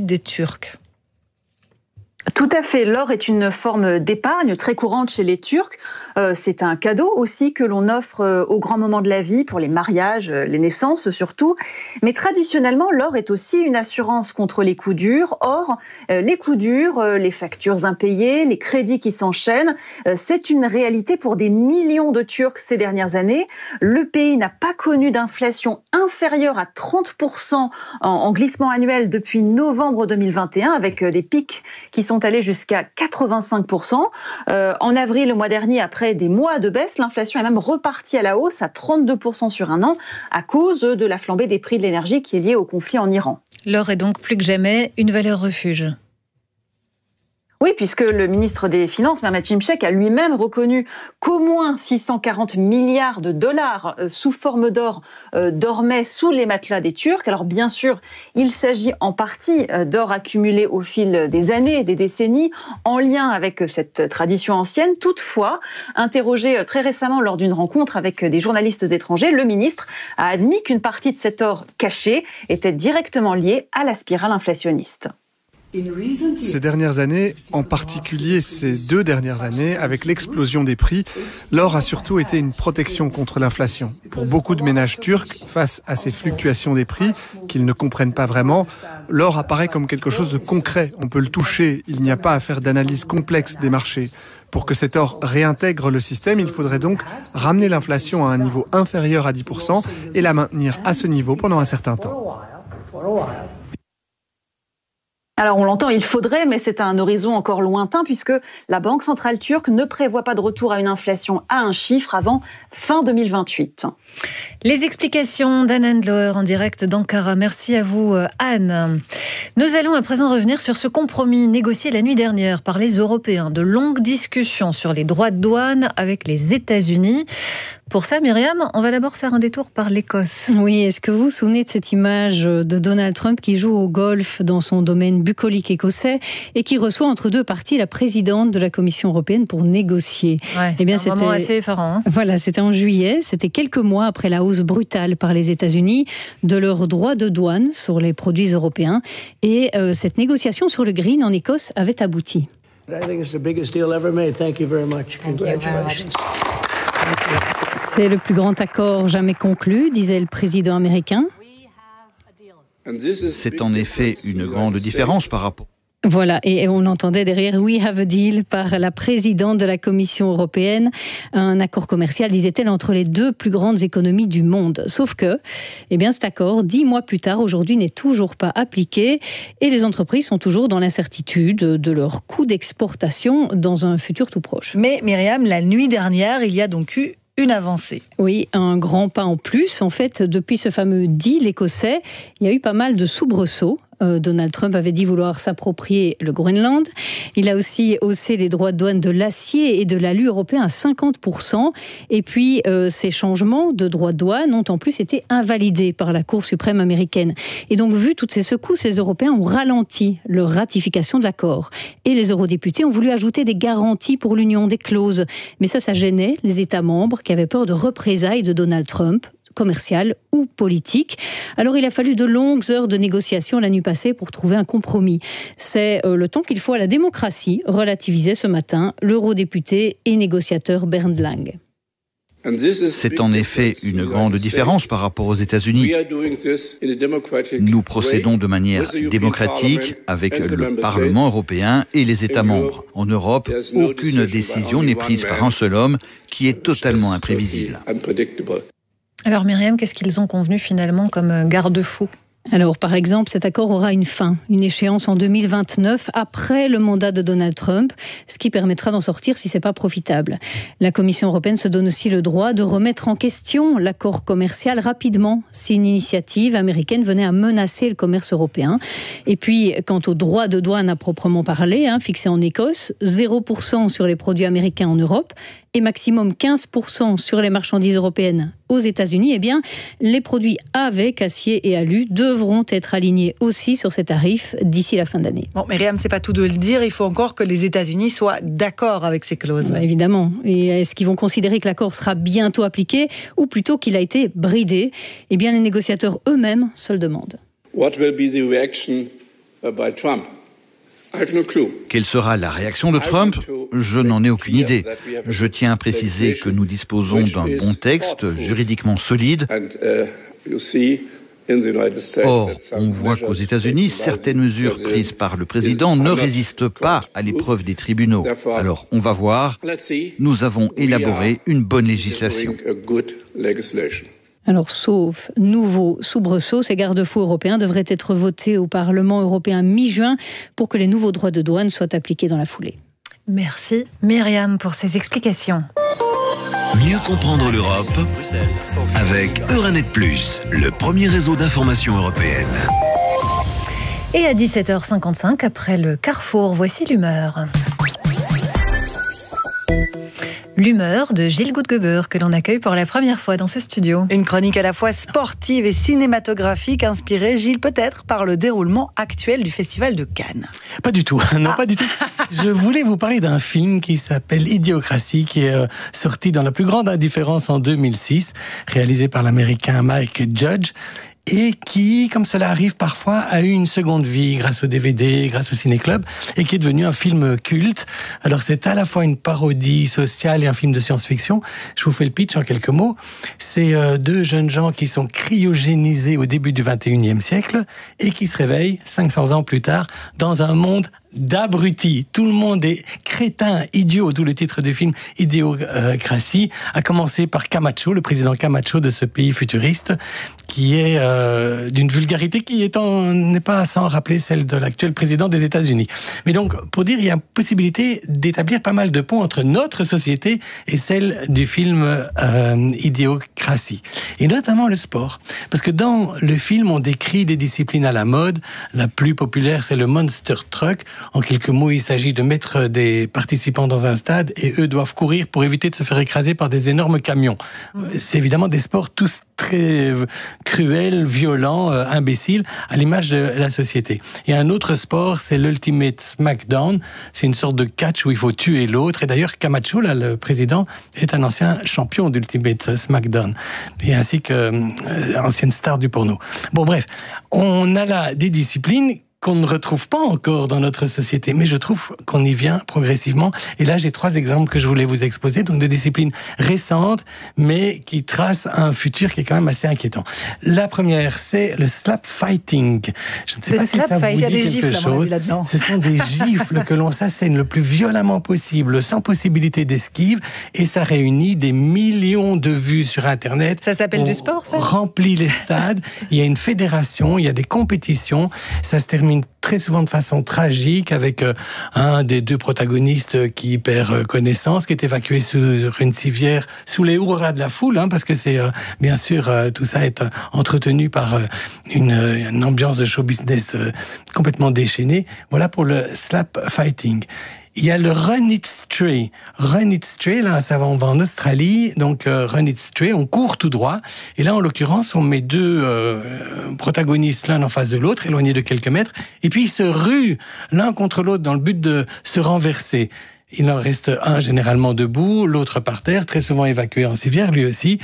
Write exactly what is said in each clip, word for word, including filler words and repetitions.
des Turcs. Tout à fait. L'or est une forme d'épargne très courante chez les Turcs. Euh, c'est un cadeau aussi que l'on offre euh, au grand moment de la vie, pour les mariages, euh, les naissances surtout. Mais traditionnellement, l'or est aussi une assurance contre les coups durs. Or, euh, les coups durs, euh, les factures impayées, les crédits qui s'enchaînent, euh, c'est une réalité pour des millions de Turcs ces dernières années. Le pays n'a pas connu d'inflation inférieure à trente pour cent en, en glissement annuel depuis novembre deux mille vingt et un, avec euh, des pics qui sont allés jusqu'à quatre-vingt-cinq pour cent. Euh, en avril, le mois dernier, après des mois de baisse, l'inflation est même repartie à la hausse à trente-deux pour cent sur un an à cause de la flambée des prix de l'énergie qui est liée au conflit en Iran. L'or est donc plus que jamais une valeur refuge. Oui, puisque le ministre des Finances, Mehmet Şimşek, a lui-même reconnu qu'au moins six cent quarante milliards de dollars sous forme d'or euh, dormaient sous les matelas des Turcs. Alors bien sûr, il s'agit en partie d'or accumulé au fil des années, des décennies, en lien avec cette tradition ancienne. Toutefois, interrogé très récemment lors d'une rencontre avec des journalistes étrangers, le ministre a admis qu'une partie de cet or caché était directement liée à la spirale inflationniste. Ces dernières années, en particulier ces deux dernières années, avec l'explosion des prix, l'or a surtout été une protection contre l'inflation. Pour beaucoup de ménages turcs, face à ces fluctuations des prix qu'ils ne comprennent pas vraiment, l'or apparaît comme quelque chose de concret. On peut le toucher, il n'y a pas à faire d'analyse complexe des marchés. Pour que cet or réintègre le système, il faudrait donc ramener l'inflation à un niveau inférieur à dix pour cent et la maintenir à ce niveau pendant un certain temps. Alors on l'entend, il faudrait, mais c'est à un horizon encore lointain puisque la Banque centrale turque ne prévoit pas de retour à une inflation à un chiffre avant fin deux mille vingt-huit. Les explications d'Anne Handler en direct d'Ankara. Merci à vous Anne. Nous allons à présent revenir sur ce compromis négocié la nuit dernière par les Européens. De longues discussions sur les droits de douane avec les États-Unis. Pour ça, Myriam, on va d'abord faire un détour par l'Écosse. Oui, est-ce que vous vous souvenez de cette image de Donald Trump qui joue au golf dans son domaine bucolique écossais et qui reçoit entre deux parties la présidente de la Commission européenne pour négocier? Ouais, c'est eh bien, un moment assez effarant. Hein. Voilà, c'était en juillet, c'était quelques mois après la hausse brutale par les États-Unis de leurs droits de douane sur les produits européens. Et euh, cette négociation sur le green en Écosse avait abouti. C'est le plus grand accord jamais conclu, disait le président américain. C'est en effet une grande différence par rapport... Voilà, et on entendait derrière « We have a deal » par la présidente de la Commission européenne, un accord commercial, disait-elle, entre les deux plus grandes économies du monde. Sauf que, eh bien, cet accord, dix mois plus tard, aujourd'hui, n'est toujours pas appliqué et les entreprises sont toujours dans l'incertitude de leur coût d'exportation dans un futur tout proche. Mais Myriam, la nuit dernière, il y a donc eu une avancée. Oui, un grand pas en plus. En fait, depuis ce fameux deal écossais, il y a eu pas mal de soubresauts. Euh, Donald Trump avait dit vouloir s'approprier le Groenland. Il a aussi haussé les droits de douane de l'acier et de l'alu européen à cinquante pour cent. Et puis, euh, ces changements de droits de douane ont en plus été invalidés par la Cour suprême américaine. Et donc, vu toutes ces secousses, les Européens ont ralenti leur ratification de l'accord. Et les eurodéputés ont voulu ajouter des garanties pour l'Union, des clauses. Mais ça, ça gênait les États membres qui avaient peur de représailles de Donald Trump, commercial ou politique. Alors il a fallu de longues heures de négociation la nuit passée pour trouver un compromis. C'est euh, le temps qu'il faut à la démocratie, relativisait ce matin l'eurodéputé et négociateur Bernd Lange. C'est en effet une grande différence par rapport aux États-Unis. Nous procédons de manière démocratique avec le Parlement européen et les États membres. En Europe, aucune décision n'est prise par un seul homme qui est totalement imprévisible. Alors Myriam, qu'est-ce qu'ils ont convenu finalement comme garde-fou ? Alors, par exemple, cet accord aura une fin, une échéance en deux mille vingt-neuf, après le mandat de Donald Trump, ce qui permettra d'en sortir si c'est pas profitable. La Commission européenne se donne aussi le droit de remettre en question l'accord commercial rapidement, si une initiative américaine venait à menacer le commerce européen. Et puis, quant aux droits de douane à proprement parler, hein, fixés en Écosse, zéro pour cent sur les produits américains en Europe, et maximum quinze pour cent sur les marchandises européennes aux États-Unis, eh bien, les produits avec acier et alu devront être alignés aussi sur ces tarifs d'ici la fin de l'année. Bon, Myriam, c'est pas tout de le dire, il faut encore que les États-Unis soient d'accord avec ces clauses. Bah, évidemment. Et est-ce qu'ils vont considérer que l'accord sera bientôt appliqué ou plutôt qu'il a été bridé ? Eh bien, les négociateurs eux-mêmes se le demandent. What will be the reaction Quelle sera la réaction de Trump ? Je n'en ai aucune idée. Je tiens à préciser que nous disposons d'un bon texte, juridiquement solide. Or, on voit qu'aux États-Unis, certaines mesures prises par le président ne résistent pas à l'épreuve des tribunaux. Alors, on va voir. Nous avons élaboré une bonne législation. Alors, sauf nouveau soubresaut, ces garde-fous européens devraient être votés au Parlement européen mi-juin pour que les nouveaux droits de douane soient appliqués dans la foulée. Merci Myriam pour ces explications. Mieux comprendre l'Europe avec Euranet plus, le premier réseau d'information européenne. Et à dix-sept heures cinquante-cinq, après le Carrefour, voici l'humeur. L'humeur de Gilles Goudgeber, que l'on accueille pour la première fois dans ce studio. Une chronique à la fois sportive et cinématographique, inspirée, Gilles, peut-être par le déroulement actuel du Festival de Cannes. Pas du tout, non, ah. pas du tout. Je voulais vous parler d'un film qui s'appelle Idiocratie, qui est euh, sorti dans la plus grande indifférence en deux mille six, réalisé par l'Américain Mike Judge, et qui, comme cela arrive parfois, a eu une seconde vie grâce au D V D, grâce au Ciné-Club, et qui est devenu un film culte. Alors c'est à la fois une parodie sociale et un film de science-fiction. Je vous fais le pitch en quelques mots. C'est euh, deux jeunes gens qui sont cryogénisés au début du vingt et unième siècle et qui se réveillent cinq cents ans plus tard dans un monde d'abrutis. Tout le monde est crétin, idiot, d'où le titre du film Idiocratie, à commencer par Camacho, le président Camacho de ce pays futuriste, qui est euh, d'une vulgarité qui est en, n'est pas sans rappeler celle de l'actuel président des États-Unis. Mais donc, pour dire, il y a possibilité d'établir pas mal de ponts entre notre société et celle du film euh, Idiocratie. Et notamment le sport. Parce que dans le film, on décrit des disciplines à la mode. La plus populaire, c'est le Monster Truck. En quelques mots, il s'agit de mettre des participants dans un stade et eux doivent courir pour éviter de se faire écraser par des énormes camions. C'est évidemment des sports tous très cruels, violents, euh, imbéciles, à l'image de la société. Et un autre sport, c'est l'Ultimate Smackdown. C'est une sorte de catch où il faut tuer l'autre. Et d'ailleurs, Camacho, là, le président, est un ancien champion d'Ultimate Smackdown. Et ainsi que euh, ancienne star du porno. Bon, bref. On a là des disciplines qu'on ne retrouve pas encore dans notre société, mais je trouve qu'on y vient progressivement. Et là, j'ai trois exemples que je voulais vous exposer, donc de disciplines récentes, mais qui tracent un futur qui est quand même assez inquiétant. La première, c'est le slap fighting. Je ne sais le pas si ça vous dit quelque gifles, chose. Ce sont des gifles que l'on s'assène le plus violemment possible, sans possibilité d'esquive, et ça réunit des millions de vues sur Internet. Ça s'appelle On du sport, ça ? Remplit les stades. Il y a une fédération, il y a des compétitions. Ça se termine très souvent de façon tragique avec euh, un des deux protagonistes qui perd euh, connaissance, qui est évacué sur une civière sous les hurrahs de la foule, hein, parce que c'est euh, bien sûr euh, tout ça est euh, entretenu par euh, une, une ambiance de show business euh, complètement déchaînée. Voilà pour le slap fighting. Il y a le Run It Straight. Run It Straight, là, ça va, on va en Australie, donc euh, Run It Straight, on court tout droit. Et là, en l'occurrence, on met deux euh, protagonistes l'un en face de l'autre, éloignés de quelques mètres, et puis ils se ruent l'un contre l'autre dans le but de se renverser. Il en reste un généralement debout, l'autre par terre, très souvent évacué en civière, lui aussi.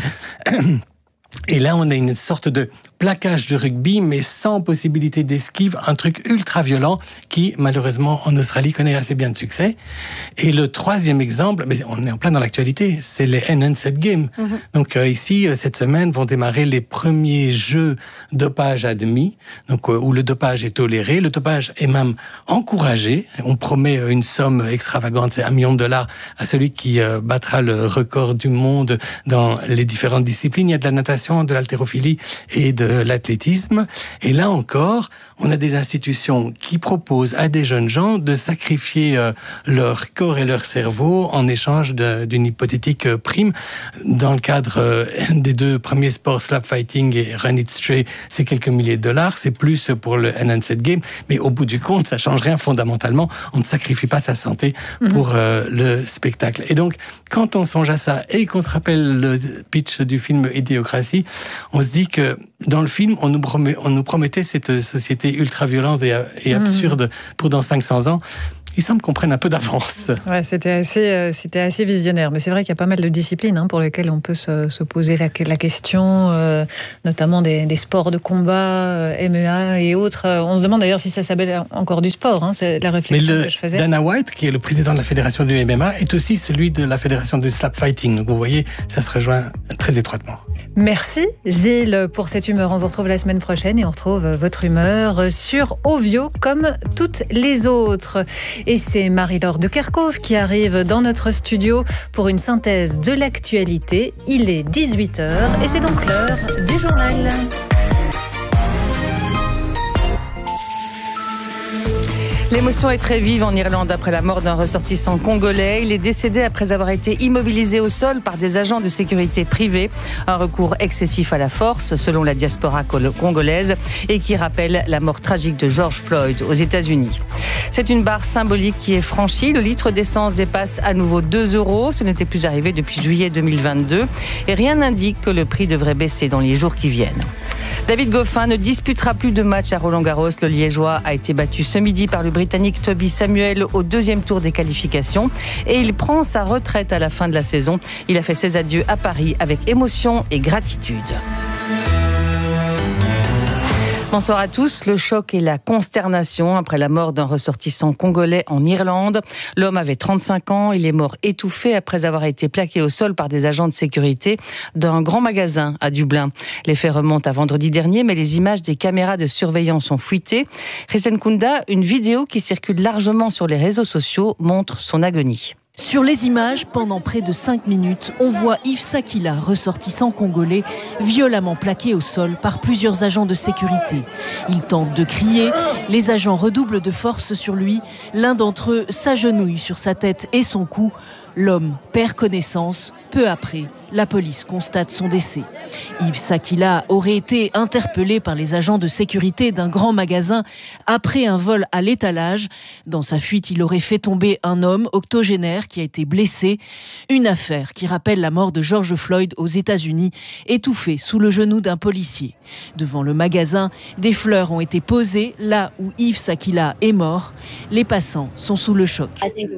Et là, on a une sorte de plaquage de rugby, mais sans possibilité d'esquive, un truc ultra violent qui, malheureusement, en Australie, connaît assez bien de succès. Et le troisième exemple, mais on est en plein dans l'actualité, c'est les Enhanced Games. Mm-hmm. Donc euh, ici, euh, cette semaine, vont démarrer les premiers jeux dopage admis, donc euh, où le dopage est toléré. Le dopage est même encouragé. On promet une somme extravagante, c'est un million de dollars, à celui qui euh, battra le record du monde dans les différentes disciplines. Il y a de la natation, de l'haltérophilie et de l'athlétisme. Et là encore, on a des institutions qui proposent à des jeunes gens de sacrifier euh, leur corps et leur cerveau en échange de, d'une hypothétique euh, prime. Dans le cadre euh, des deux premiers sports, slap fighting et Run It Straight, c'est quelques milliers de dollars. C'est plus pour le Enhanced Game. Mais au bout du compte, ça change rien fondamentalement. On ne sacrifie pas sa santé pour euh, le spectacle. Et donc, quand on songe à ça et qu'on se rappelle le pitch du film Idiocratie, on se dit que dans le film, on nous, promet, on nous promettait cette société ultra-violente et, et absurde mmh. pour dans cinq cents ans. il semble qu'on prenne un peu d'avance. Ouais, c'était assez, euh, c'était assez visionnaire. Mais c'est vrai qu'il y a pas mal de disciplines hein, pour lesquelles on peut se, se poser la, la question, euh, notamment des, des sports de combat, euh, M M A et autres. On se demande d'ailleurs si ça s'appelle encore du sport. Hein, c'est la réflexion Mais le, que je faisais. Dana White, qui est le président de la fédération du M M A, est aussi celui de la fédération du slap fighting. Donc vous voyez, ça se rejoint très étroitement. Merci Gilles pour cette humeur. On vous retrouve la semaine prochaine et on retrouve votre humeur sur Ovio comme toutes les autres. Et c'est Marie-Laure de Kerkhove qui arrive dans notre studio pour une synthèse de l'actualité. Il est dix-huit heures et c'est donc l'heure du journal. L'émotion est très vive en Irlande après la mort d'un ressortissant congolais. Il est décédé après avoir été immobilisé au sol par des agents de sécurité privés. Un recours excessif à la force, selon la diaspora congolaise, et qui rappelle la mort tragique de George Floyd aux États-Unis. C'est une barre symbolique qui est franchie. Le litre d'essence dépasse à nouveau deux euros. Ce n'était plus arrivé depuis juillet deux mille vingt-deux. Et rien n'indique que le prix devrait baisser dans les jours qui viennent. David Goffin ne disputera plus de match à Roland-Garros. Le Liégeois a été battu ce midi par le Britannique Toby Samuel au deuxième tour des qualifications et il prend sa retraite à la fin de la saison. Il a fait ses adieux à Paris avec émotion et gratitude. Bonsoir à tous. Le choc et la consternation après la mort d'un ressortissant congolais en Irlande. L'homme avait trente-cinq ans. Il est mort étouffé après avoir été plaqué au sol par des agents de sécurité d'un grand magasin à Dublin. Les faits remontent à vendredi dernier, mais les images des caméras de surveillance ont fuité. Risen Kunda, une vidéo qui circule largement sur les réseaux sociaux, montre son agonie. Sur les images, pendant près de cinq minutes, on voit Yves Sakila, ressortissant congolais, violemment plaqué au sol par plusieurs agents de sécurité. Il tente de crier, les agents redoublent de force sur lui, l'un d'entre eux s'agenouille sur sa tête et son cou. L'homme perd connaissance. Peu après, la police constate son décès. Yves Sakila aurait été interpellé par les agents de sécurité d'un grand magasin après un vol à l'étalage. Dans sa fuite, il aurait fait tomber un homme octogénaire qui a été blessé. Une affaire qui rappelle la mort de George Floyd aux États-Unis, étouffé sous le genou d'un policier. Devant le magasin, des fleurs ont été posées là où Yves Sakila est mort. Les passants sont sous le choc.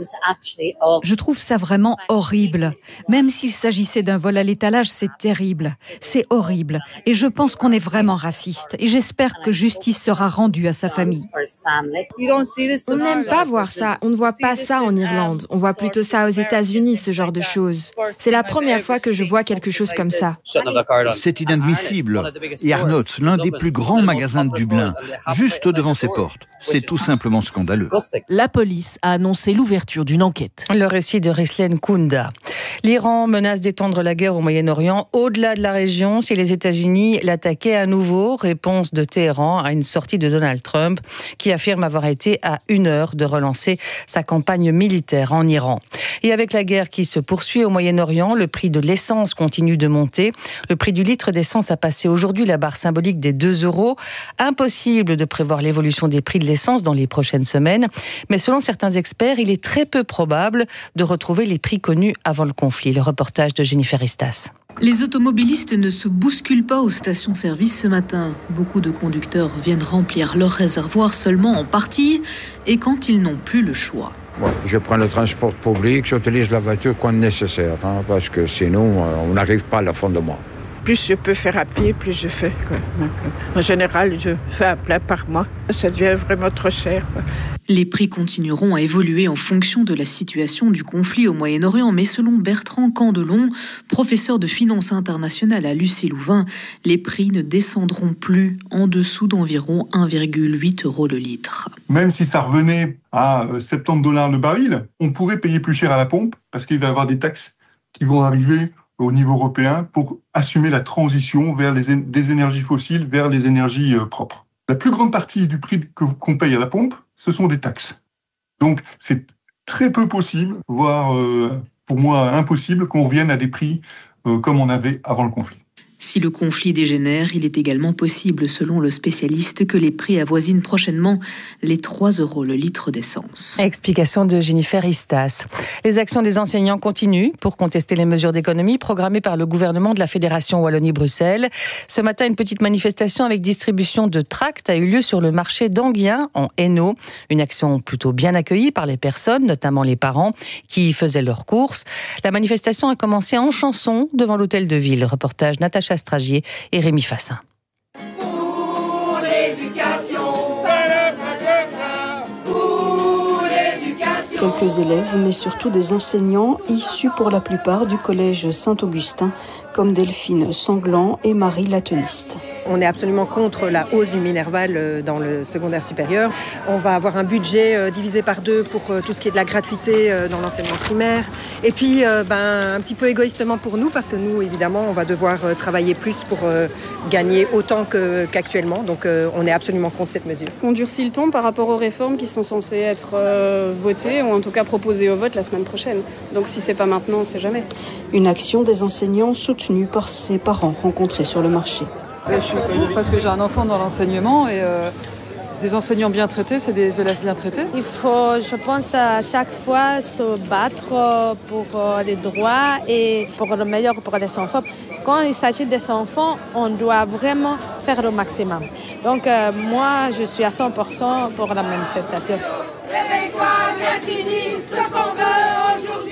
Je trouve ça vraiment horrible. Même s'il s'agissait d'un vol à l'étalage, c'est terrible. C'est horrible. Et je pense qu'on est vraiment raciste. Et j'espère que justice sera rendue à sa famille. On n'aime pas voir ça. On ne voit pas ça en Irlande. On voit plutôt ça aux États-Unis, ce genre de choses. C'est la première fois que je vois quelque chose comme ça. C'est inadmissible. Et Arnott's, l'un des plus grands magasins de Dublin, juste devant ses portes. C'est tout simplement scandaleux. La police a annoncé l'ouverture d'une enquête. Le récit de Risen Kunda. L'Iran menace d'étendre la guerre au Moyen-Orient au-delà de la région si les États-Unis l'attaquaient à nouveau. Réponse de Téhéran à une sortie de Donald Trump qui affirme avoir été à une heure de relancer sa campagne militaire en Iran. Et avec la guerre qui se poursuit au Moyen-Orient, le prix de l'essence continue de monter. Le prix du litre d'essence a passé aujourd'hui la barre symbolique des deux euros. Impossible de prévoir l'évolution des prix de l'essence dans les prochaines semaines. Mais selon certains experts, il est très peu probable de retrouver les prix connus avant le conflit. Le reportage de Jennifer Istas. Les automobilistes ne se bousculent pas aux stations-service ce matin. Beaucoup de conducteurs viennent remplir leur réservoir seulement en partie et quand ils n'ont plus le choix. Ouais, je prends le transport public, j'utilise la voiture quand nécessaire, hein, parce que sinon on n'arrive pas à la fin de mois. Plus je peux faire à pied, plus je fais. Quoi. Donc, en général, je fais un plein par mois. Ça devient vraiment trop cher. Quoi. Les prix continueront à évoluer en fonction de la situation du conflit au Moyen-Orient, mais selon Bertrand Candelon, professeur de finance internationale à l'U C Louvain, les prix ne descendront plus en dessous d'environ un virgule huit euros le litre. Même si ça revenait à soixante-dix dollars le baril, on pourrait payer plus cher à la pompe parce qu'il va y avoir des taxes qui vont arriver au niveau européen pour assumer la transition vers les, des énergies fossiles vers les énergies euh, propres. La plus grande partie du prix que, qu'on paye à la pompe, ce sont des taxes. Donc c'est très peu possible, voire euh, pour moi impossible, qu'on revienne à des prix euh, comme on avait avant le conflit. Si le conflit dégénère, il est également possible, selon le spécialiste, que les prix avoisinent prochainement les trois euros le litre d'essence. Explication de Jennifer Istas. Les actions des enseignants continuent pour contester les mesures d'économie programmées par le gouvernement de la Fédération Wallonie-Bruxelles. Ce matin, une petite manifestation avec distribution de tracts a eu lieu sur le marché d'Anguien, en Hainaut. Une action plutôt bien accueillie par les personnes, notamment les parents, qui y faisaient leurs courses. La manifestation a commencé en chanson devant l'hôtel de ville. Reportage Natacha Stragier et Rémi Fassin. Pour l'éducation, pour l'éducation. Quelques élèves, mais surtout des enseignants, issus pour la plupart du collège Saint-Augustin, comme Delphine Sanglant et Marie Lateniste. On est absolument contre la hausse du Minerval dans le secondaire supérieur. On va avoir un budget divisé par deux pour tout ce qui est de la gratuité dans l'enseignement primaire. Et puis, ben, un petit peu égoïstement pour nous, parce que nous, évidemment, on va devoir travailler plus pour gagner autant que, qu'actuellement. Donc, on est absolument contre cette mesure. On durcit le ton par rapport aux réformes qui sont censées être votées, ou en tout cas proposées au vote la semaine prochaine. Donc, si c'est pas maintenant, on sait jamais. Une action des enseignants soutenue par ses parents rencontrés sur le marché. Je suis pour parce que j'ai un enfant dans l'enseignement et euh, des enseignants bien traités, c'est des élèves bien traités. Il faut, je pense, à chaque fois se battre pour les droits et pour le meilleur pour les enfants. Quand il s'agit des enfants, on doit vraiment faire le maximum. Donc euh, moi, je suis à cent pour cent pour la manifestation. Réveille-toi, Bertini, ce qu'on veut aujourd'hui.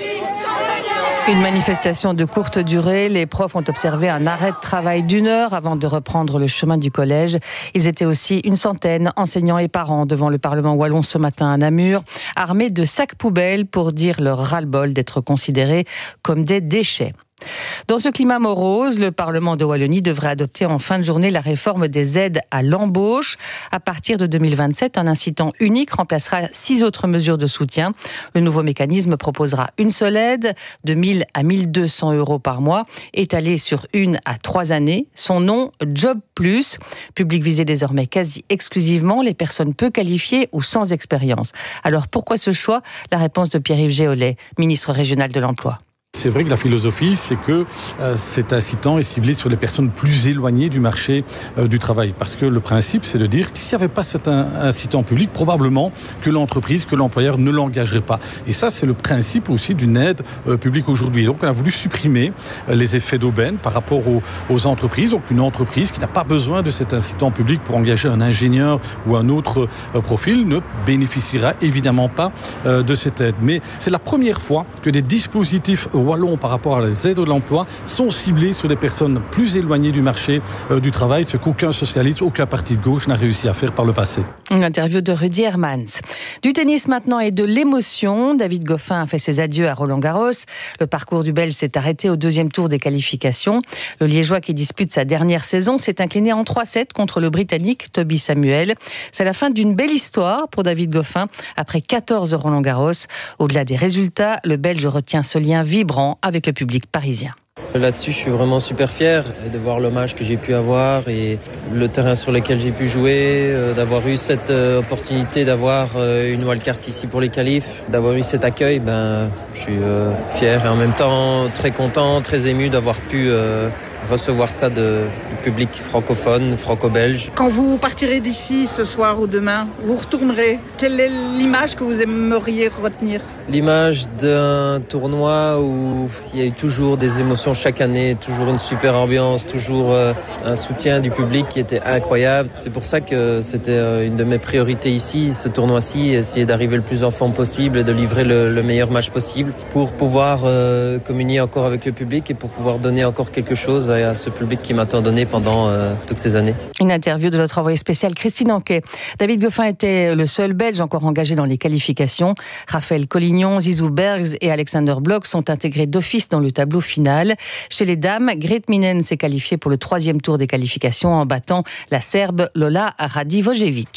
Une manifestation de courte durée. Les profs ont observé un arrêt de travail d'une heure avant de reprendre le chemin du collège. Ils étaient aussi une centaine, enseignants et parents, devant le Parlement wallon ce matin à Namur, armés de sacs poubelles pour dire leur ras-le-bol d'être considérés comme des déchets. Dans ce climat morose, le Parlement de Wallonie devrait adopter en fin de journée la réforme des aides à l'embauche. À partir de deux mille vingt-sept, un incitant unique remplacera six autres mesures de soutien. Le nouveau mécanisme proposera une seule aide de mille à mille deux cents euros par mois, étalée sur une à trois années. Son nom, Job Plus. Public visé désormais quasi exclusivement les personnes peu qualifiées ou sans expérience. Alors pourquoi ce choix ? La réponse de Pierre-Yves Géolet, ministre régional de l'Emploi. C'est vrai que la philosophie, c'est que euh, cet incitant est ciblé sur les personnes plus éloignées du marché euh, du travail. Parce que le principe, c'est de dire que s'il n'y avait pas cet incitant public, probablement que l'entreprise, que l'employeur ne l'engagerait pas. Et ça, c'est le principe aussi d'une aide euh, publique aujourd'hui. Donc, on a voulu supprimer euh, les effets d'aubaine par rapport aux, aux entreprises. Donc, une entreprise qui n'a pas besoin de cet incitant public pour engager un ingénieur ou un autre euh, profil ne bénéficiera évidemment pas euh, de cette aide. Mais c'est la première fois que des dispositifs wallons par rapport à les aides de l'emploi sont ciblés sur des personnes plus éloignées du marché euh, du travail, ce qu'aucun socialiste, aucun parti de gauche n'a réussi à faire par le passé. Une interview de Rudy Hermans. Du tennis maintenant et de l'émotion. David Goffin a fait ses adieux à Roland-Garros. Le parcours du Belge s'est arrêté au deuxième tour des qualifications. Le Liégeois qui dispute sa dernière saison s'est incliné en trois sept contre le Britannique Toby Samuel. C'est la fin d'une belle histoire pour David Goffin après quatorze Roland-Garros. Au-delà des résultats, le Belge retient ce lien vibrant avec le public parisien. Là-dessus, je suis vraiment super fier de voir le match que j'ai pu avoir et le terrain sur lequel j'ai pu jouer, d'avoir eu cette opportunité d'avoir une wildcard ici pour les qualifs, d'avoir eu cet accueil. Ben, je suis fier et en même temps très content, très ému d'avoir pu recevoir ça de, du public francophone, franco-belge. Quand vous partirez d'ici ce soir ou demain, vous retournerez. Quelle est l'image que vous aimeriez retenir ? L'image d'un tournoi où il y a eu toujours des émotions chaque année, toujours une super ambiance, toujours euh, un soutien du public qui était incroyable. C'est pour ça que c'était euh, une de mes priorités ici, ce tournoi-ci, essayer d'arriver le plus en forme possible et de livrer le, le meilleur match possible pour pouvoir euh, communier encore avec le public et pour pouvoir donner encore quelque chose à ce public qui m'a tant donné pendant euh, toutes ces années. Une interview de notre envoyée spéciale Christine Anquet. David Goffin était le seul Belge encore engagé dans les qualifications. Raphaël Collignon, Zizou Bergs et Alexander Blok sont intégrés d'office dans le tableau final. Chez les dames, Grete Minen s'est qualifiée pour le troisième tour des qualifications en battant la Serbe Lola Radivojevic.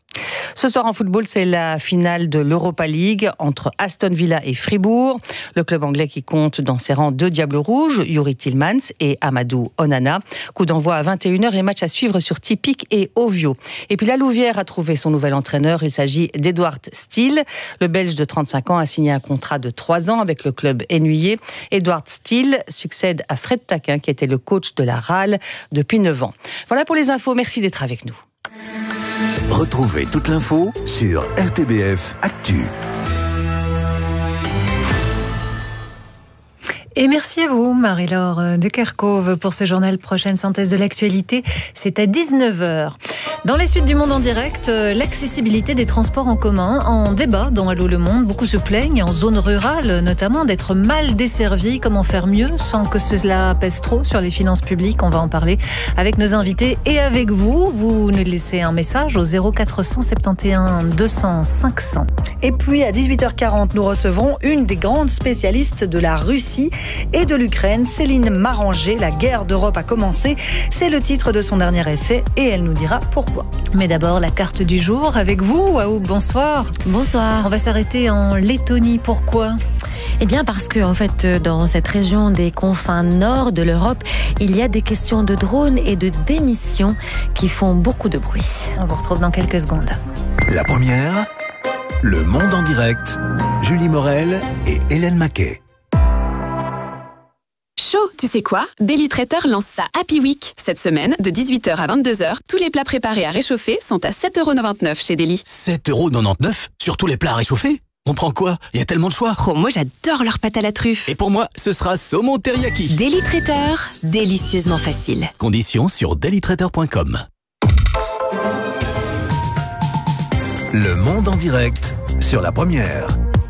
Ce soir en football, c'est la finale de l'Europa League entre Aston Villa et Fribourg. Le club anglais qui compte dans ses rangs deux Diables Rouges, Youri Tillmans et Amadou Onana. Coup d'envoi à vingt et une heures et match à suivre sur Tipic et Ovio. Et puis la Louvière a trouvé son nouvel entraîneur. Il s'agit d'Edouard Steele. Le Belge de trente-cinq ans a signé un contrat de trois ans avec le club ennuyé. Edouard Steele succède à Fred Taquin qui était le coach de la R A L depuis neuf ans. Voilà pour les infos. Merci d'être avec nous. Retrouvez toute l'info sur R T B F Actu. Et merci à vous, Marie-Laure de Kerkhove, pour ce journal. Prochaine synthèse de l'actualité, c'est à dix-neuf heures. Dans les suites du Monde en direct, l'accessibilité des transports en commun en débat dans Allô le Monde. Beaucoup se plaignent, en zone rurale notamment, d'être mal desservis. Comment faire mieux sans que cela pèse trop sur les finances publiques? On va en parler avec nos invités et avec vous. Vous nous laissez un message au zéro quatre cent soixante-et-onze deux cents cinq cents. Et puis à dix-huit heures quarante, nous recevrons une des grandes spécialistes de la Russie et de l'Ukraine, Céline Maranger. La guerre d'Europe a commencé. C'est le titre de son dernier essai et elle nous dira pourquoi. Mais d'abord, la carte du jour avec vous. Waouh, bonsoir. Bonsoir. On va s'arrêter en Lettonie. Pourquoi ? Eh bien parce que en fait, dans cette région des confins nord de l'Europe, il y a des questions de drones et de démissions qui font beaucoup de bruit. On vous retrouve dans quelques secondes. La première, Le Monde en direct, Julie Morel et Hélène Maquet. Chaud, tu sais quoi? Daily Traiteur lance sa Happy Week. Cette semaine, de dix-huit heures à vingt-deux heures, tous les plats préparés à réchauffer sont à sept euros quatre-vingt-dix-neuf chez Daily. sept euros quatre-vingt-dix-neuf sur tous les plats à réchauffer? On prend quoi? Il y a tellement de choix. Oh, moi j'adore leur pâte à la truffe. Et pour moi, ce sera saumon teriyaki. Daily Traiteur, délicieusement facile. Conditions sur daily traiteur point com. Le Monde en direct sur la première.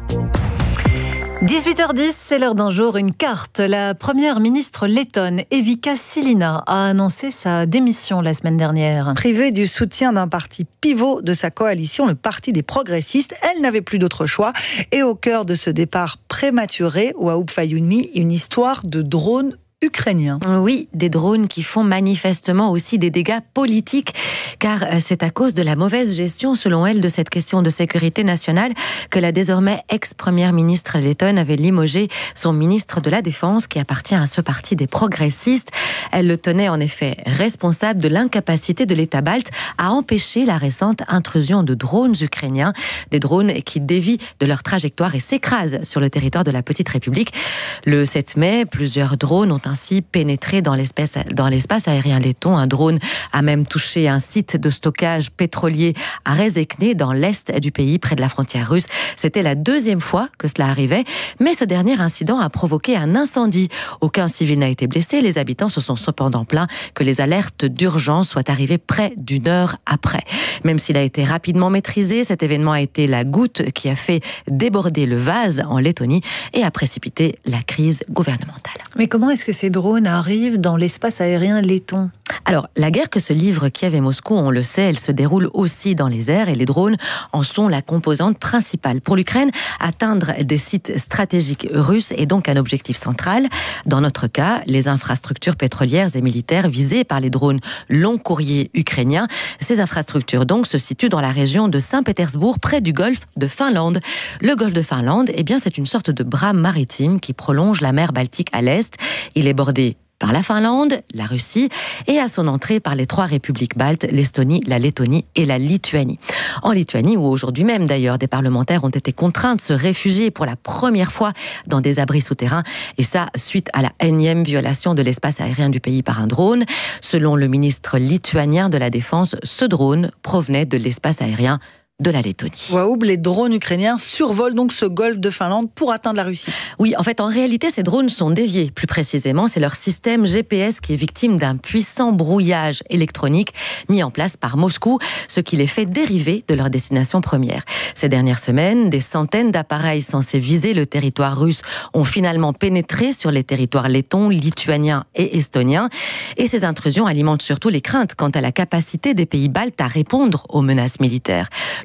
dix-huit heures dix, c'est l'heure d'un jour, une carte. La première ministre lettonne, Evika Silina, a annoncé sa démission la semaine dernière. Privée du soutien d'un parti pivot de sa coalition, le Parti des progressistes, elle n'avait plus d'autre choix. Et au cœur de ce départ prématuré, Waoup Fayoumi, une histoire de drone ukrainiens. Oui, des drones qui font manifestement aussi des dégâts politiques, car c'est à cause de la mauvaise gestion, selon elle, de cette question de sécurité nationale que la désormais ex-première ministre lettonne avait limogé son ministre de la Défense, qui appartient à ce parti des progressistes. Elle le tenait en effet responsable de l'incapacité de l'État balte à empêcher la récente intrusion de drones ukrainiens, des drones qui dévient de leur trajectoire et s'écrasent sur le territoire de la petite République. Le sept mai, plusieurs drones ont ainsi pénétré dans l'espace, dans l'espace aérien letton. Un drone a même touché un site de stockage pétrolier à Rezekne, dans l'est du pays, près de la frontière russe. C'était la deuxième fois que cela arrivait, mais ce dernier incident a provoqué un incendie. Aucun civil n'a été blessé. Les habitants se sont cependant plaints que les alertes d'urgence soient arrivées près d'une heure après. Même s'il a été rapidement maîtrisé, cet événement a été la goutte qui a fait déborder le vase en Lettonie et a précipité la crise gouvernementale. Mais comment est-ce que ces drones arrivent dans l'espace aérien letton ? Alors, la guerre que se livrent Kiev et Moscou, on le sait, elle se déroule aussi dans les airs et les drones en sont la composante principale. Pour l'Ukraine, atteindre des sites stratégiques russes est donc un objectif central. Dans notre cas, les infrastructures pétrolières et militaires visées par les drones long courrier ukrainiens. Ces infrastructures donc se situent dans la région de Saint-Pétersbourg, près du golfe de Finlande. Le golfe de Finlande, eh bien, c'est une sorte de bras maritime qui prolonge la mer Baltique à l'est. Il est bordé par la Finlande, la Russie, et à son entrée par les trois républiques baltes, l'Estonie, la Lettonie et la Lituanie. En Lituanie, où aujourd'hui même d'ailleurs des parlementaires ont été contraints de se réfugier pour la première fois dans des abris souterrains, et ça suite à la énième violation de l'espace aérien du pays par un drone. Selon le ministre lituanien de la Défense, ce drone provenait de l'espace aérien de la Lettonie. Waouh, les drones ukrainiens survolent donc ce golfe de Finlande pour atteindre la Russie. Oui, en fait, en réalité, ces drones sont déviés. Plus précisément, c'est leur système G P S qui est victime d'un puissant brouillage électronique mis en place par Moscou, ce qui les fait dériver de leur destination première. Ces dernières semaines, des centaines d'appareils censés viser le territoire russe ont finalement pénétré sur les territoires lettons, lituaniens et estoniens. Et ces intrusions alimentent surtout les craintes quant à la capacité des pays baltes à répondre aux menaces militaires.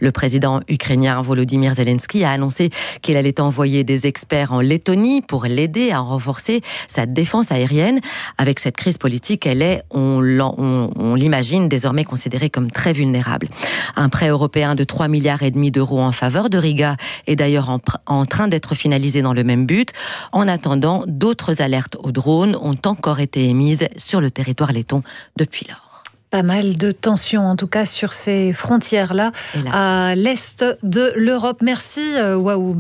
Le président ukrainien Volodymyr Zelensky a annoncé qu'il allait envoyer des experts en Lettonie pour l'aider à renforcer sa défense aérienne. Avec cette crise politique, elle est, on, on, on l'imagine, désormais considérée comme très vulnérable. Un prêt européen de trois milliards et demi d'euros en faveur de Riga est d'ailleurs en, en train d'être finalisé dans le même but. En attendant, d'autres alertes aux drones ont encore été émises sur le territoire letton depuis lors. Pas mal de tensions, en tout cas, sur ces frontières-là, à l'est de l'Europe. Merci, Waoub.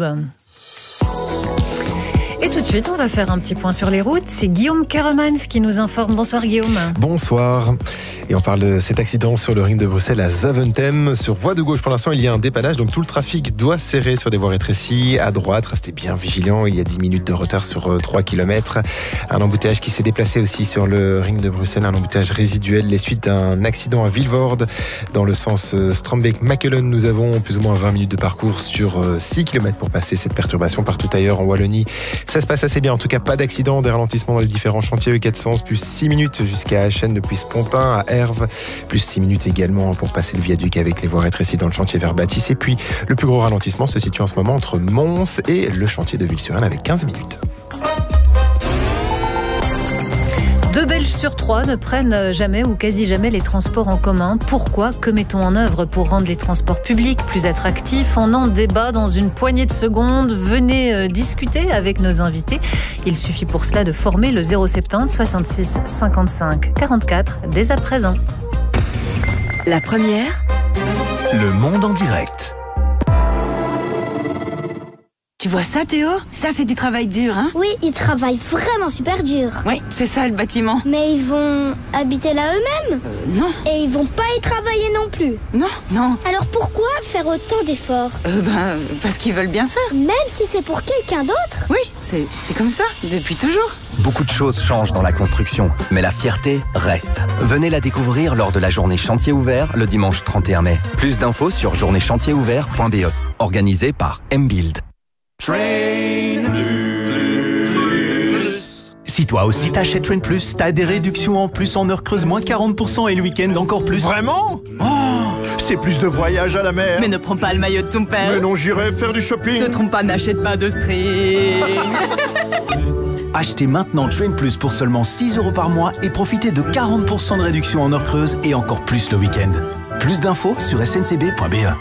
Et tout de suite, on va faire un petit point sur les routes. C'est Guillaume Carremans qui nous informe. Bonsoir Guillaume. Bonsoir. Et on parle de cet accident sur le ring de Bruxelles à Zaventem. Sur voie de gauche, pour l'instant, il y a un dépannage. Donc tout le trafic doit serrer sur des voies rétrécies. À droite, restez bien vigilants. Il y a dix minutes de retard sur trois kilomètres. Un embouteillage qui s'est déplacé aussi sur le ring de Bruxelles. Un embouteillage résiduel. Les suites d'un accident à Vilvoorde. Dans le sens Strombeek-Makelen, nous avons plus ou moins vingt minutes de parcours sur six kilomètres pour passer cette perturbation. Partout ailleurs, en Wallonie, ça se passe assez bien. En tout cas, pas d'accident, des ralentissements dans les différents chantiers E quatre cents, plus six minutes jusqu'à Achen depuis Spontin, à Herve, plus six minutes également pour passer le viaduc avec les voies rétrécies dans le chantier vers Bâtisse. Et puis, le plus gros ralentissement se situe en ce moment entre Mons et le chantier de Ville-sur-Aisne avec quinze minutes. Deux Belges sur trois ne prennent jamais ou quasi jamais les transports en commun. Pourquoi ? Que mettons en œuvre pour rendre les transports publics plus attractifs ? On en débat dans une poignée de secondes. Venez discuter avec nos invités. Il suffit pour cela de former le zéro soixante-dix soixante-six cinquante-cinq quarante-quatre dès à présent. La première, Le Monde en direct. Tu vois ça, Théo? Ça, c'est du travail dur, hein? Oui, ils travaillent vraiment super dur. Oui, c'est ça, le bâtiment. Mais ils vont habiter là eux-mêmes? Euh, non. Et ils vont pas y travailler non plus? Non, non. Alors pourquoi faire autant d'efforts? Euh, ben, parce qu'ils veulent bien faire. Même si c'est pour quelqu'un d'autre? Oui, c'est, c'est comme ça, depuis toujours. Beaucoup de choses changent dans la construction, mais la fierté reste. Venez la découvrir lors de la journée chantier ouvert le dimanche trente et un mai. Plus d'infos sur journée chantier ouvert point b e, organisé par M-Build. Train Plus. Si toi aussi t'achètes Train Plus, t'as des réductions en plus en heure creuse, moins quarante pour cent et le week-end encore plus. Vraiment? Oh, c'est plus de voyage à la mer. Mais ne prends pas le maillot de ton père. Mais non, j'irai faire du shopping. Te trompe pas, n'achète pas de string. Achetez maintenant Train Plus pour seulement six euros par mois et profitez de quarante pour cent de réduction en heure creuse et encore plus le week-end. Plus d'infos sur s n c b point b e.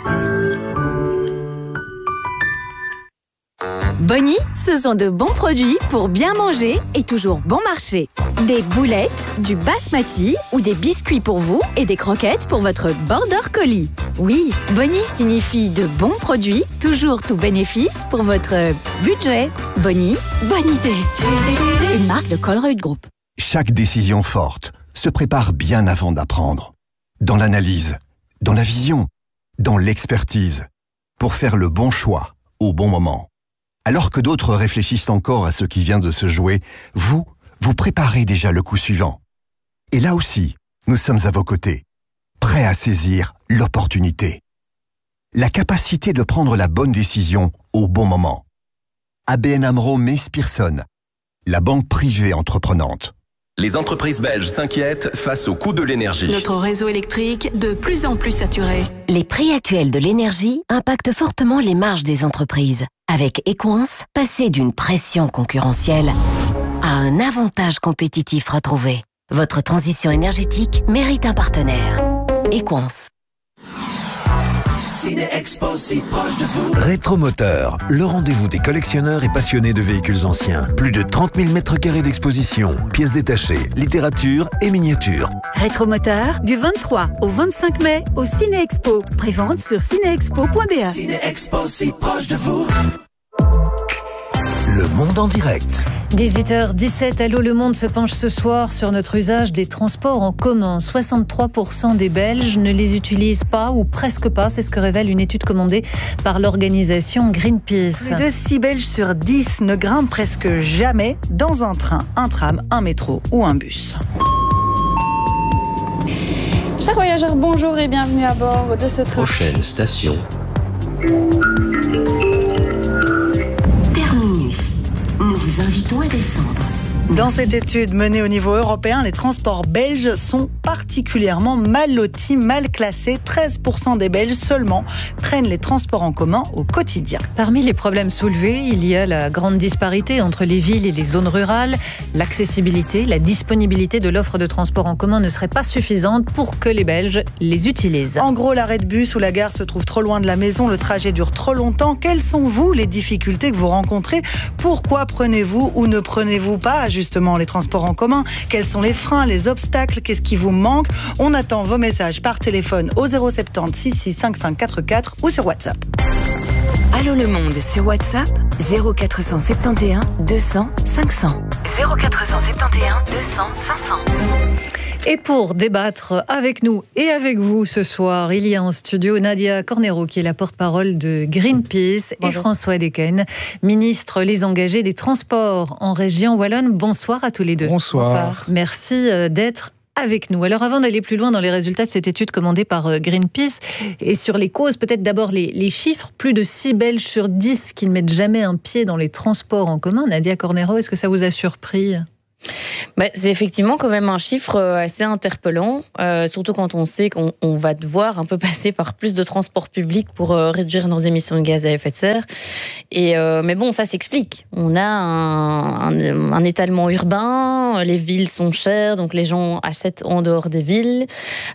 Bonnie, ce sont de bons produits pour bien manger et toujours bon marché. Des boulettes, du basmati ou des biscuits pour vous et des croquettes pour votre border collie. Oui, Bonnie signifie de bons produits, toujours tout bénéfice pour votre budget. Bonnie, bonne idée. Une marque de Colruyt Group. Chaque décision forte se prépare bien avant d'apprendre. Dans l'analyse, dans la vision, dans l'expertise. Pour faire le bon choix au bon moment. Alors que d'autres réfléchissent encore à ce qui vient de se jouer, vous, vous préparez déjà le coup suivant. Et là aussi, nous sommes à vos côtés, prêts à saisir l'opportunité. La capacité de prendre la bonne décision au bon moment. A B N AMRO Mees Pierson, la banque privée entreprenante. Les entreprises belges s'inquiètent face au coût de l'énergie. Notre réseau électrique de plus en plus saturé. Les prix actuels de l'énergie impactent fortement les marges des entreprises. Avec Equance, passez d'une pression concurrentielle à un avantage compétitif retrouvé. Votre transition énergétique mérite un partenaire. Equance. Ciné-Expo si proche de vous. Rétromoteur, le rendez-vous des collectionneurs et passionnés de véhicules anciens. Plus de trente mille mètres carrés d'exposition, pièces détachées, littérature et miniatures. Rétromoteur, du vingt-trois au vingt-cinq mai au Ciné-Expo. Prévente sur ciné-expo point b e. Ciné-Expo si proche de vous. Le Monde en direct. dix-huit heures dix-sept, Allô Le Monde se penche ce soir sur notre usage des transports en commun. soixante-trois pour cent des Belges ne les utilisent pas ou presque pas. C'est ce que révèle une étude commandée par l'organisation Greenpeace. Plus de six Belges sur dix ne grimpent presque jamais dans un train, un tram, un métro ou un bus. Chers voyageurs, bonjour et bienvenue à bord de ce train. Prochaine station. Nous vous invitons à descendre. Dans cette étude menée au niveau européen, les transports belges sont particulièrement mal lotis, mal classés. treize pour cent des Belges seulement prennent les transports en commun au quotidien. Parmi les problèmes soulevés, il y a la grande disparité entre les villes et les zones rurales. L'accessibilité, la disponibilité de l'offre de transport en commun ne serait pas suffisante pour que les Belges les utilisent. En gros, l'arrêt de bus ou la gare se trouve trop loin de la maison, le trajet dure trop longtemps. Quelles sont, vous, les difficultés que vous rencontrez? Pourquoi prenez-vous ou ne prenez-vous pas, justement, les transports en commun? Quels sont les freins, les obstacles? Qu'est-ce qui vous manque? On attend vos messages par téléphone au zéro sept zéro six six cinq cinq quatre quatre ou sur WhatsApp. Allô le monde sur WhatsApp zéro quatre cent soixante et onze deux cents cinq cents. zéro quatre cent soixante et onze deux cents cinq cents. Et pour débattre avec nous et avec vous ce soir, il y a en studio Nadia Cornero, qui est la porte-parole de Greenpeace, Bonjour. Et François Dequesne, ministre les engagés des Transports en région Wallonne. Bonsoir à tous les deux. Bonsoir. Bonsoir. Merci d'être avec nous. Alors avant d'aller plus loin dans les résultats de cette étude commandée par Greenpeace et sur les causes, peut-être d'abord les, les chiffres. Plus de six Belges sur dix qui ne mettent jamais un pied dans les transports en commun. Nadia Cornero, est-ce que ça vous a surpris ? Bah, c'est effectivement quand même un chiffre assez interpellant, euh, surtout quand on sait qu'on on va devoir un peu passer par plus de transports publics pour euh, réduire nos émissions de gaz à effet de serre. Et, euh, mais bon, ça s'explique. On a un, un, un étalement urbain, les villes sont chères, donc les gens achètent en dehors des villes.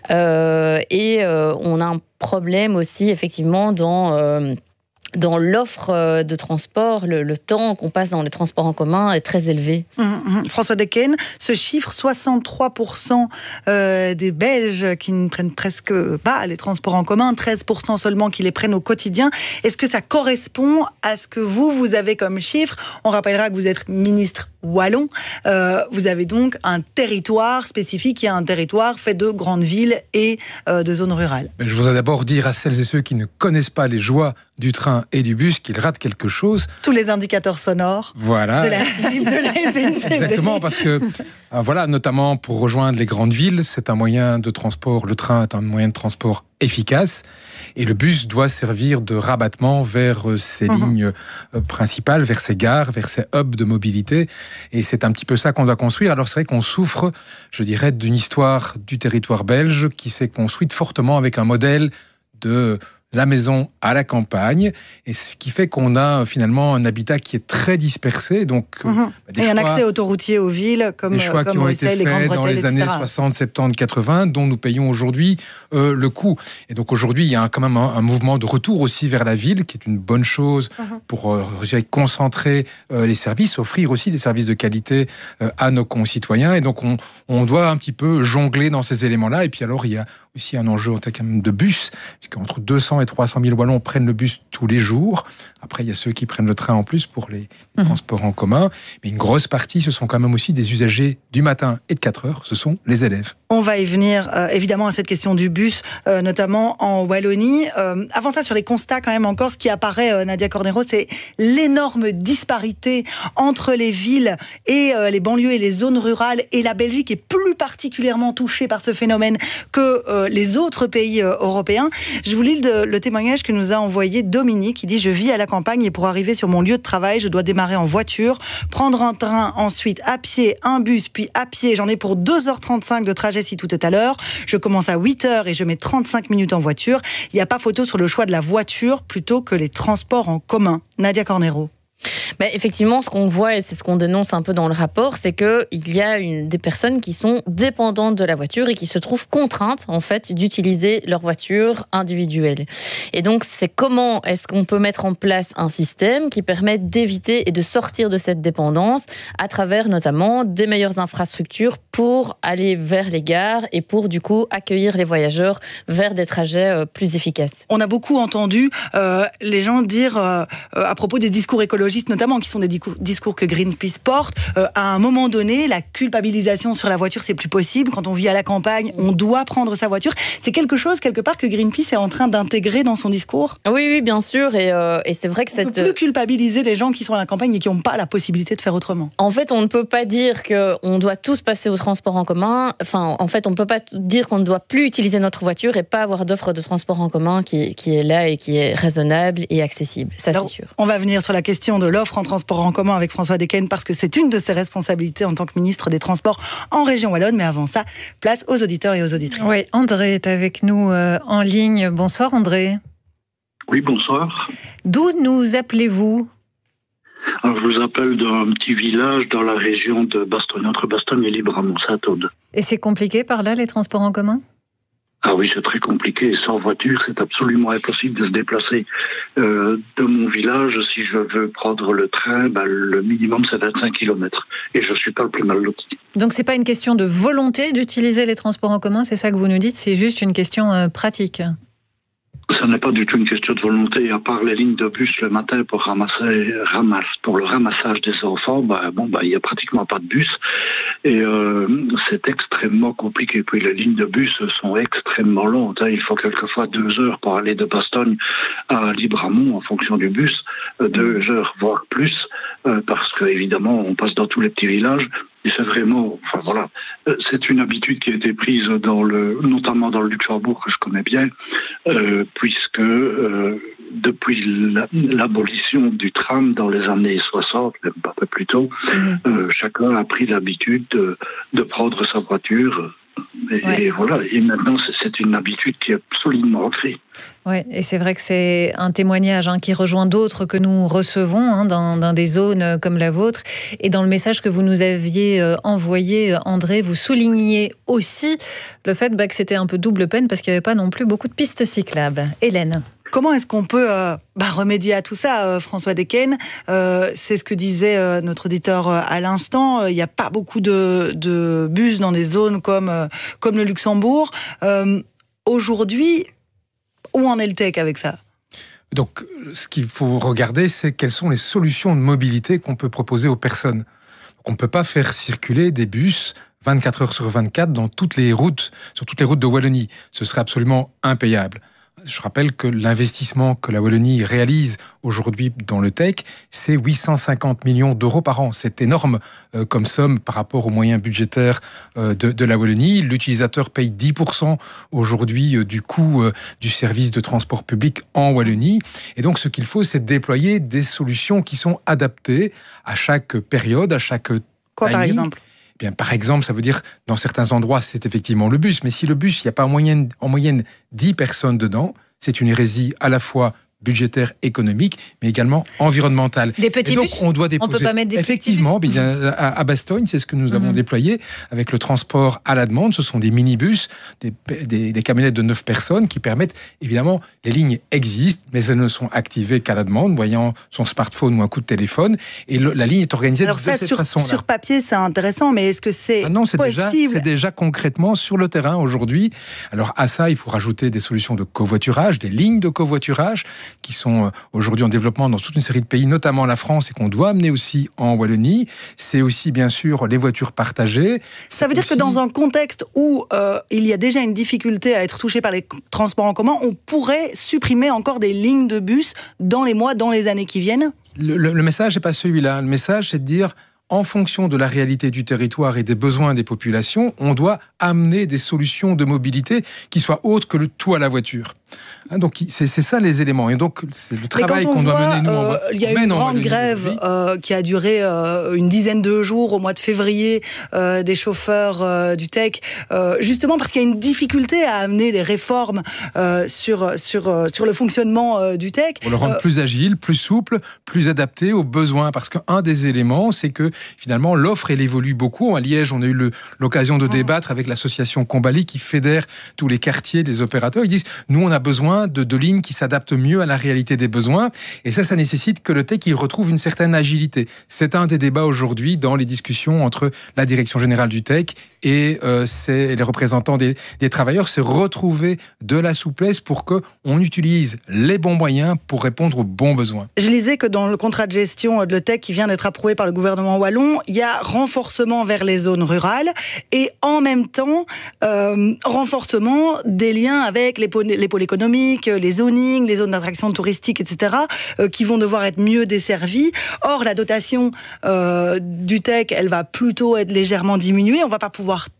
Euh, et euh, on a un problème aussi, effectivement, dans... Euh, Dans l'offre de transport, le, le temps qu'on passe dans les transports en commun est très élevé. Mmh, mmh. François Dequesne, ce chiffre, soixante-trois pour cent euh, des Belges qui ne prennent presque pas les transports en commun, treize pour cent seulement qui les prennent au quotidien. Est-ce que ça correspond à ce que vous, vous avez comme chiffre? On rappellera que vous êtes ministre wallon. Euh, vous avez donc un territoire spécifique, qui est un territoire fait de grandes villes et euh, de zones rurales. Je voudrais d'abord dire à celles et ceux qui ne connaissent pas les joies du train et du bus qu'ils ratent quelque chose. Tous les indicateurs sonores voilà. de la de la S N C B. Exactement, parce que, euh, voilà, notamment pour rejoindre les grandes villes, c'est un moyen de transport, le train est un moyen de transport efficace, et le bus doit servir de rabattement vers ses mmh. lignes euh, principales, vers ses gares, vers ses hubs de mobilité, et c'est un petit peu ça qu'on doit construire. Alors c'est vrai qu'on souffre, je dirais, d'une histoire du territoire belge qui s'est construite fortement avec un modèle de la maison à la campagne, et ce qui fait qu'on a finalement un habitat qui est très dispersé. Donc, mmh. bah, des et choix, un accès autoroutier aux villes, comme des choix comme qui ont été faits dans les années soixante, soixante-dix, quatre-vingts, dont nous payons aujourd'hui euh, le coût. Et donc aujourd'hui, il y a quand même un, un mouvement de retour aussi vers la ville, qui est une bonne chose mmh. pour euh, concentrer euh, les services, offrir aussi des services de qualité euh, à nos concitoyens. Et donc on, on doit un petit peu jongler dans ces éléments-là. Et puis alors, il y a aussi un enjeu en termes de bus, puisqu'entre deux cents et trois cent mille Wallons prennent le bus tous les jours. Après, il y a ceux qui prennent le train en plus pour les mmh. transports en commun. Mais une grosse partie, ce sont quand même aussi des usagers du matin et de quatre heures. Ce sont les élèves. On va y venir, euh, évidemment, à cette question du bus, euh, notamment en Wallonie. Euh, avant ça, sur les constats, quand même, encore, ce qui apparaît, euh, Nadia Cornero, c'est l'énorme disparité entre les villes et euh, les banlieues et les zones rurales. Et la Belgique est plus particulièrement touchée par ce phénomène que euh, les autres pays euh, européens. Je vous lis le, le témoignage que nous a envoyé Dominique, qui dit « Je vis à la campagne et pour arriver sur mon lieu de travail, je dois démarrer en voiture, prendre un train, ensuite à pied, un bus, puis à pied. J'en ai pour deux heures trente-cinq de trajet si tout est à l'heure. Je commence à huit heures et je mets trente-cinq minutes en voiture. Il n'y a pas photo sur le choix de la voiture plutôt que les transports en commun. » Nadia Cornero. Bah, effectivement, ce qu'on voit, et c'est ce qu'on dénonce un peu dans le rapport, c'est qu'il y a une, des personnes qui sont dépendantes de la voiture et qui se trouvent contraintes, en fait, d'utiliser leur voiture individuelle. Et donc, c'est comment est-ce qu'on peut mettre en place un système qui permette d'éviter et de sortir de cette dépendance à travers, notamment, des meilleures infrastructures pour aller vers les gares et pour, du coup, accueillir les voyageurs vers des trajets euh, plus efficaces. On a beaucoup entendu euh, les gens dire, euh, à propos des discours écologistes, notamment, qui sont des discours que Greenpeace porte, euh, à un moment donné, la culpabilisation sur la voiture, c'est plus possible. Quand on vit à la campagne, on doit prendre sa voiture. C'est quelque chose, quelque part, que Greenpeace est en train d'intégrer dans son discours. Oui, oui, bien sûr. Et, euh, et c'est vrai que on cette... ne peut plus culpabiliser les gens qui sont à la campagne et qui n'ont pas la possibilité de faire autrement. En fait, on ne peut pas dire qu'on doit tous passer au transport en commun. Enfin, en fait, on ne peut pas dire qu'on ne doit plus utiliser notre voiture et pas avoir d'offre de transport en commun qui, qui est là et qui est raisonnable et accessible. Ça, Alors, c'est sûr. On va venir sur la question question de l'offre en transport en commun avec François Dequesne, parce que c'est une de ses responsabilités en tant que ministre des Transports en région Wallonne. Mais avant ça, place aux auditeurs et aux auditrices. Oui, André est avec nous euh, en ligne. Bonsoir André. Oui, bonsoir. D'où nous appelez-vous ? Alors, je vous appelle d'un petit village dans la région de Bastogne, entre Bastogne et Libramont-Saint-Aude. Et c'est compliqué par là, les transports en commun ? Ah oui, c'est très compliqué. Sans voiture, c'est absolument impossible de se déplacer. Euh, de mon village, si je veux prendre le train, ben, le minimum, c'est vingt-cinq kilomètres. Et je ne suis pas le plus mal loti. Donc, ce n'est pas une question de volonté d'utiliser les transports en commun, c'est ça que vous nous dites, c'est juste une question euh, pratique. Ça n'est pas du tout une question de volonté. À part les lignes de bus le matin pour ramasser, ramasse, pour le ramassage des enfants, bah, bon, bah, il n'y a pratiquement pas de bus. Et euh, c'est extrêmement compliqué. Puis les lignes de bus sont extrêmement longues. Hein. Il faut quelquefois deux heures pour aller de Bastogne à Libramont en fonction du bus. Euh, deux heures, voire plus. Euh, parce qu'évidemment, on passe dans tous les petits villages. Et c'est vraiment, enfin voilà, c'est une habitude qui a été prise dans le, notamment dans le Luxembourg que je connais bien, euh, puisque euh, depuis la, l'abolition du tram dans les années soixante, même un peu plus tôt, mmh. euh, chacun a pris l'habitude de, de prendre sa voiture. Et, ouais. et voilà, et maintenant c'est, c'est une habitude qui est solidement ancrée. Oui, et c'est vrai que c'est un témoignage hein, qui rejoint d'autres que nous recevons hein, dans, dans des zones comme la vôtre. Et dans le message que vous nous aviez euh, envoyé, André, vous souligniez aussi le fait bah, que c'était un peu double peine parce qu'il n'y avait pas non plus beaucoup de pistes cyclables. Hélène ? Comment est-ce qu'on peut euh, bah, remédier à tout ça, euh, François Dequesne ? euh, C'est ce que disait euh, notre auditeur euh, à l'instant. Il n'y a pas beaucoup de, de bus dans des zones comme, euh, comme le Luxembourg. Euh, aujourd'hui, où en est le T E C avec ça ? Donc, ce qu'il faut regarder, c'est quelles sont les solutions de mobilité qu'on peut proposer aux personnes. Donc, on ne peut pas faire circuler des bus vingt-quatre heures sur vingt-quatre dans toutes les routes, sur toutes les routes de Wallonie. Ce serait absolument impayable. Je rappelle que l'investissement que la Wallonie réalise aujourd'hui dans le T E C, c'est huit cent cinquante millions d'euros par an. C'est énorme euh, comme somme par rapport aux moyens budgétaires euh, de, de la Wallonie. L'utilisateur paye dix pour cent aujourd'hui euh, du coût euh, du service de transport public en Wallonie. Et donc, ce qu'il faut, c'est déployer des solutions qui sont adaptées à chaque période, à chaque Quoi, timing. Par exemple ? Bien, par exemple, ça veut dire, dans certains endroits, c'est effectivement le bus. Mais si le bus, il n'y a pas en moyenne, en moyenne dix personnes dedans, c'est une hérésie à la fois budgétaire, économique, mais également environnementale. Des petits et donc, bus on doit déposer. On peut pas mettre des Effectivement, petits bus. Bien, à, à Bastogne, c'est ce que nous avons mmh. déployé avec le transport à la demande. Ce sont des minibus, des, des, des camionnettes de neuf personnes qui permettent, évidemment, les lignes existent, mais elles ne sont activées qu'à la demande, voyant son smartphone ou un coup de téléphone. Et le, la ligne est organisée Alors de ça, cette sur, façon-là. sur papier, c'est intéressant, mais est-ce que c'est ah non, c'est possible déjà, c'est déjà concrètement sur le terrain aujourd'hui. Alors à ça, il faut rajouter des solutions de covoiturage, des lignes de covoiturage qui sont aujourd'hui en développement dans toute une série de pays, notamment la France, et qu'on doit amener aussi en Wallonie. C'est aussi, bien sûr, les voitures partagées. Ça veut dire aussi... que dans un contexte où euh, il y a déjà une difficulté à être touché par les transports en commun, on pourrait supprimer encore des lignes de bus dans les mois, dans les années qui viennent ? Le, le, le message n'est pas celui-là. Le message, c'est de dire... En fonction de la réalité du territoire et des besoins des populations, on doit amener des solutions de mobilité qui soient autres que le tout à la voiture. Hein, donc c'est, c'est ça les éléments. Et donc c'est le travail qu'on voit, doit mener nous. Euh, il y a eu une grande grève euh, qui a duré euh, une dizaine de jours au mois de février euh, des chauffeurs euh, du T E C, euh, justement parce qu'il y a une difficulté à amener des réformes euh, sur sur euh, sur le fonctionnement euh, du T E C. Pour le rendre euh, plus agile, plus souple, plus adapté aux besoins. Parce qu'un des éléments, c'est que finalement l'offre elle évolue beaucoup. À Liège, on a eu le, l'occasion de débattre avec l'association Combali qui fédère tous les quartiers, les opérateurs. Ils disent nous on a besoin de, de lignes qui s'adaptent mieux à la réalité des besoins. Et ça, ça nécessite que le T E C il retrouve une certaine agilité. C'est un des débats aujourd'hui dans les discussions entre la direction générale du T E C et euh, c'est les représentants des, des travailleurs. C'est retrouver de la souplesse pour qu'on utilise les bons moyens pour répondre aux bons besoins. Je lisais que dans le contrat de gestion de le T E C qui vient d'être approuvé par le gouvernement wallon, il y a renforcement vers les zones rurales et en même temps euh, renforcement des liens avec les pôles, les pôles économiques, les zonings, les zones d'attraction touristique, et cetera, euh, qui vont devoir être mieux desservies. Or, la dotation euh, du T E C, elle va plutôt être légèrement diminuée. On ne va pas pouvoir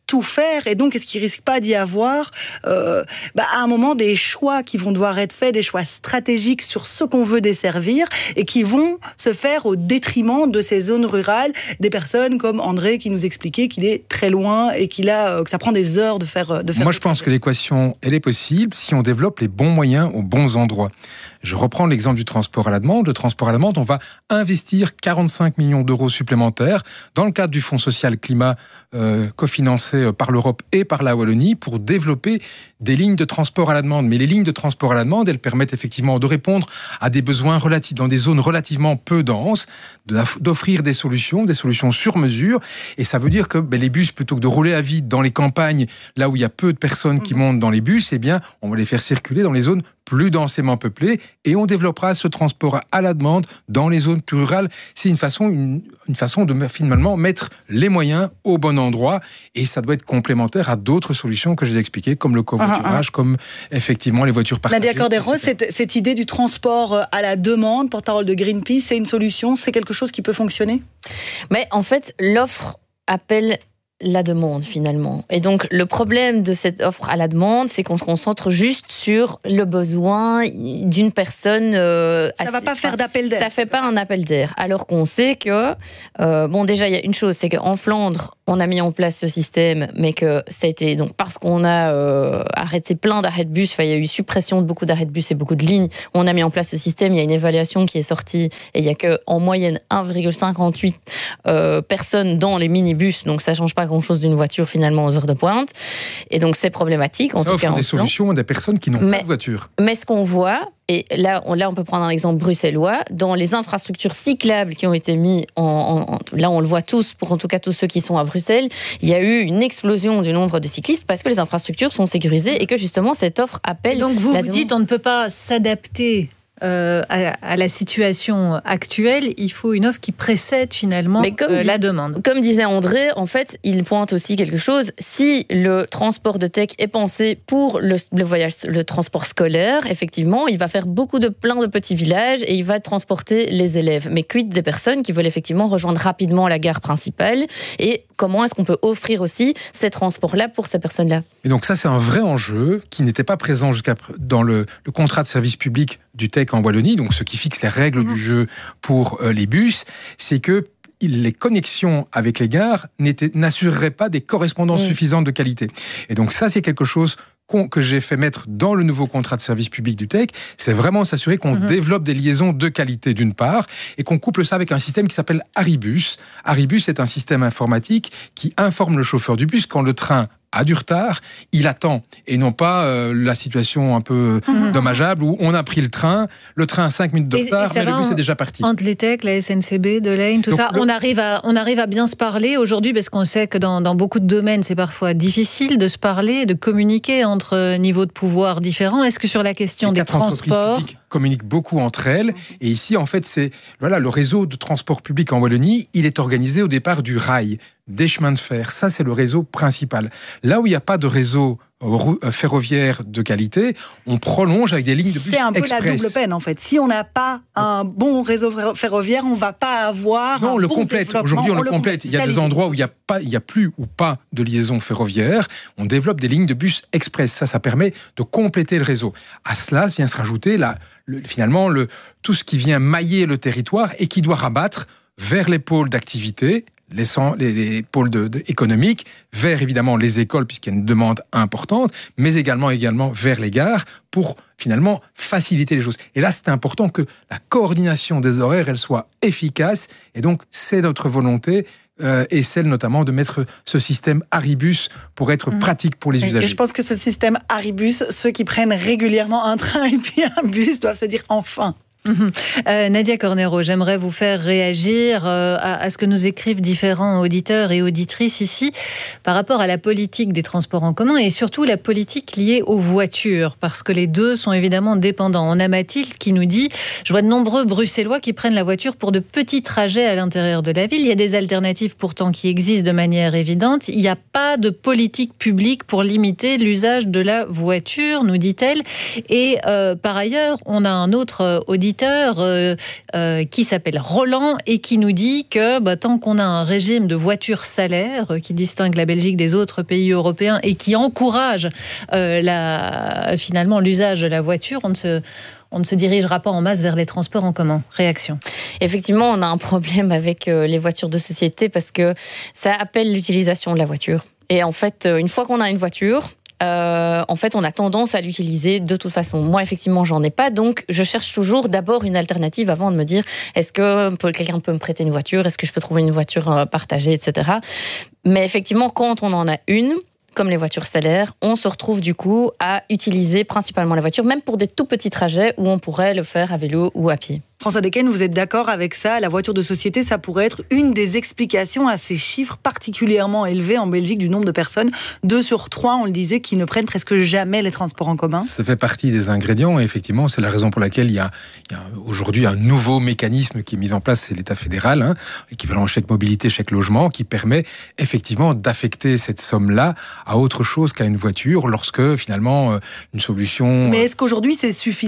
tout faire, et donc est-ce qu'il risque pas d'y avoir euh, bah, à un moment des choix qui vont devoir être faits, des choix stratégiques sur ce qu'on veut desservir et qui vont se faire au détriment de ces zones rurales, des personnes comme André qui nous expliquait qu'il est très loin et qu'il a, que ça prend des heures de faire de faire Moi je pense que l'équation elle est possible si on développe les bons moyens aux bons endroits. Je reprends l'exemple du transport à la demande. Le transport à la demande, on va investir quarante-cinq millions d'euros supplémentaires dans le cadre du Fonds social climat euh, cofinancé par l'Europe et par la Wallonie pour développer des lignes de transport à la demande. Mais les lignes de transport à la demande, elles permettent effectivement de répondre à des besoins relatifs, dans des zones relativement peu denses, d'offrir des solutions, des solutions sur mesure. Et ça veut dire que ben, les bus, plutôt que de rouler à vide dans les campagnes, là où il y a peu de personnes qui montent dans les bus, eh bien, on va les faire circuler dans les zones plus densément peuplées et on développera ce transport à la demande dans les zones plus rurales. C'est une façon, une, une façon de finalement mettre les moyens au bon endroit et ça doit être complémentaire à d'autres solutions que je vous ai expliquées, comme le covoiturage, ah, ah. comme effectivement les voitures partagées. Nadia Cordero, cette, cette idée du transport à la demande, porte-parole de Greenpeace, c'est une solution, c'est quelque chose qui peut fonctionner ? Mais en fait, l'offre appelle la demande finalement. Et donc le problème de cette offre à la demande, c'est qu'on se concentre juste sur le besoin d'une personne. Euh, ça ne va pas faire d'appel d'air. Ça fait pas un appel d'air. Alors qu'on sait que euh, bon déjà il y a une chose, c'est qu'en Flandre on a mis en place ce système, mais que ça a été donc parce qu'on a euh, arrêté plein d'arrêts de bus. Enfin il y a eu suppression de beaucoup d'arrêts de bus et beaucoup de lignes. On a mis en place ce système. Il y a une évaluation qui est sortie et il y a que en moyenne un virgule cinquante-huit euh, personnes dans les minibus. Donc ça change pas grand-chose d'une voiture finalement aux heures de pointe. Et donc c'est problématique. En ça tout offre cas, des solutions à des personnes qui n'ont mais, pas de voiture. Mais ce qu'on voit, et là on, là on peut prendre un exemple bruxellois, dans les infrastructures cyclables qui ont été mises en, en, en... Là on le voit tous, pour en tout cas tous ceux qui sont à Bruxelles, il y a eu une explosion du nombre de cyclistes parce que les infrastructures sont sécurisées et que justement cette offre appelle... Et donc vous la vous demande. dites on ne peut pas s'adapter Euh, à, à la situation actuelle, il faut une offre qui précède finalement comme euh, dit, la demande. Comme disait André, en fait, il pointe aussi quelque chose. Si le transport de tech est pensé pour le, le voyage, le transport scolaire, effectivement, il va faire beaucoup de plein de petits villages et il va transporter les élèves. Mais quid des personnes qui veulent effectivement rejoindre rapidement la gare principale et comment est-ce qu'on peut offrir aussi ces transports-là pour ces personnes-là ? Et donc ça, c'est un vrai enjeu qui n'était pas présent jusqu'à dans le, le contrat de service public du T E C en Wallonie, donc ce qui fixe les règles mmh. du jeu pour euh, les bus, c'est que les connexions avec les gares n'assureraient pas des correspondances mmh. suffisantes de qualité. Et donc ça, c'est quelque chose que j'ai fait mettre dans le nouveau contrat de service public du T E C, c'est vraiment s'assurer qu'on mmh. développe des liaisons de qualité d'une part, et qu'on couple ça avec un système qui s'appelle Aribus. Aribus est un système informatique qui informe le chauffeur du bus quand le train a du retard, il attend, et non pas euh, la situation un peu mmh. dommageable où on a pris le train, le train a cinq minutes de retard, mais le bus en, est déjà parti. Entre les T E C, la S N C B, de l'A I N, tout Donc, ça, le... on, arrive à, on arrive à bien se parler aujourd'hui, parce qu'on sait que dans, dans beaucoup de domaines, c'est parfois difficile de se parler, de communiquer entre niveaux de pouvoir différents. Est-ce que sur la question des transports... communiquent beaucoup entre elles, et ici, en fait, c'est voilà, le réseau de transport public en Wallonie, il est organisé au départ du rail, des chemins de fer. Ça, c'est le réseau principal. Là où il n'y a pas de réseau ferroviaire de qualité, on prolonge avec des lignes de bus express. C'est un peu express. La double peine, en fait. Si on n'a pas un bon réseau ferroviaire, on ne va pas avoir non, un on le bon complète. Aujourd'hui, on, on le complète. Il y a des endroits où il n'y a, pas, il y a plus ou pas de liaison ferroviaire. On développe des lignes de bus express. Ça, ça permet de compléter le réseau. À cela vient se rajouter la, le, finalement le, tout ce qui vient mailler le territoire et qui doit rabattre vers les pôles d'activité, Les, les, les pôles de, de, économiques, vers évidemment les écoles, puisqu'il y a une demande importante, mais également, également vers les gares, pour finalement faciliter les choses. Et là, c'est important que la coordination des horaires, elle soit efficace, et donc c'est notre volonté, euh, et celle notamment de mettre ce système Aribus pour être mmh. pratique pour les et, usagers. Et je pense que ce système Aribus, ceux qui prennent régulièrement un train et puis un bus doivent se dire enfin. Mmh. Euh, Nadia Cordero, j'aimerais vous faire réagir euh, à, à ce que nous écrivent différents auditeurs et auditrices ici par rapport à la politique des transports en commun et surtout la politique liée aux voitures, parce que les deux sont évidemment dépendants. On a Mathilde qui nous dit « Je vois de nombreux Bruxellois qui prennent la voiture pour de petits trajets à l'intérieur de la ville. Il y a des alternatives pourtant qui existent de manière évidente. Il n'y a pas de politique publique pour limiter l'usage de la voiture, nous dit-elle. Et euh, par ailleurs, on a un autre auditeur auditeur euh, euh, qui s'appelle Roland et qui nous dit que bah, tant qu'on a un régime de voitures salaires euh, qui distingue la Belgique des autres pays européens et qui encourage euh, la, finalement l'usage de la voiture, on ne se... on ne se dirigera pas en masse vers les transports en commun. Réaction. Effectivement, on a un problème avec les voitures de société parce que ça appelle l'utilisation de la voiture. Et en fait, une fois qu'on a une voiture, euh, en fait, on a tendance à l'utiliser de toute façon. Moi, effectivement, j'en ai pas, donc je cherche toujours d'abord une alternative avant de me dire est-ce que quelqu'un peut me prêter une voiture, est-ce que je peux trouver une voiture partagée, et cetera. Mais effectivement, quand on en a une, comme les voitures salaires, on se retrouve du coup à utiliser principalement la voiture, même pour des tout petits trajets où on pourrait le faire à vélo ou à pied. François Decken, vous êtes d'accord avec ça? La voiture de société, ça pourrait être une des explications à ces chiffres particulièrement élevés en Belgique du nombre de personnes, deux sur trois, on le disait, qui ne prennent presque jamais les transports en commun. Ça fait partie des ingrédients et effectivement, c'est la raison pour laquelle il y a, il y a aujourd'hui un nouveau mécanisme qui est mis en place, c'est l'État fédéral, hein, l'équivalent chèque mobilité, chèque logement, qui permet effectivement d'affecter cette somme-là à autre chose qu'à une voiture lorsque finalement une solution... Mais est-ce qu'aujourd'hui c'est suffisant ?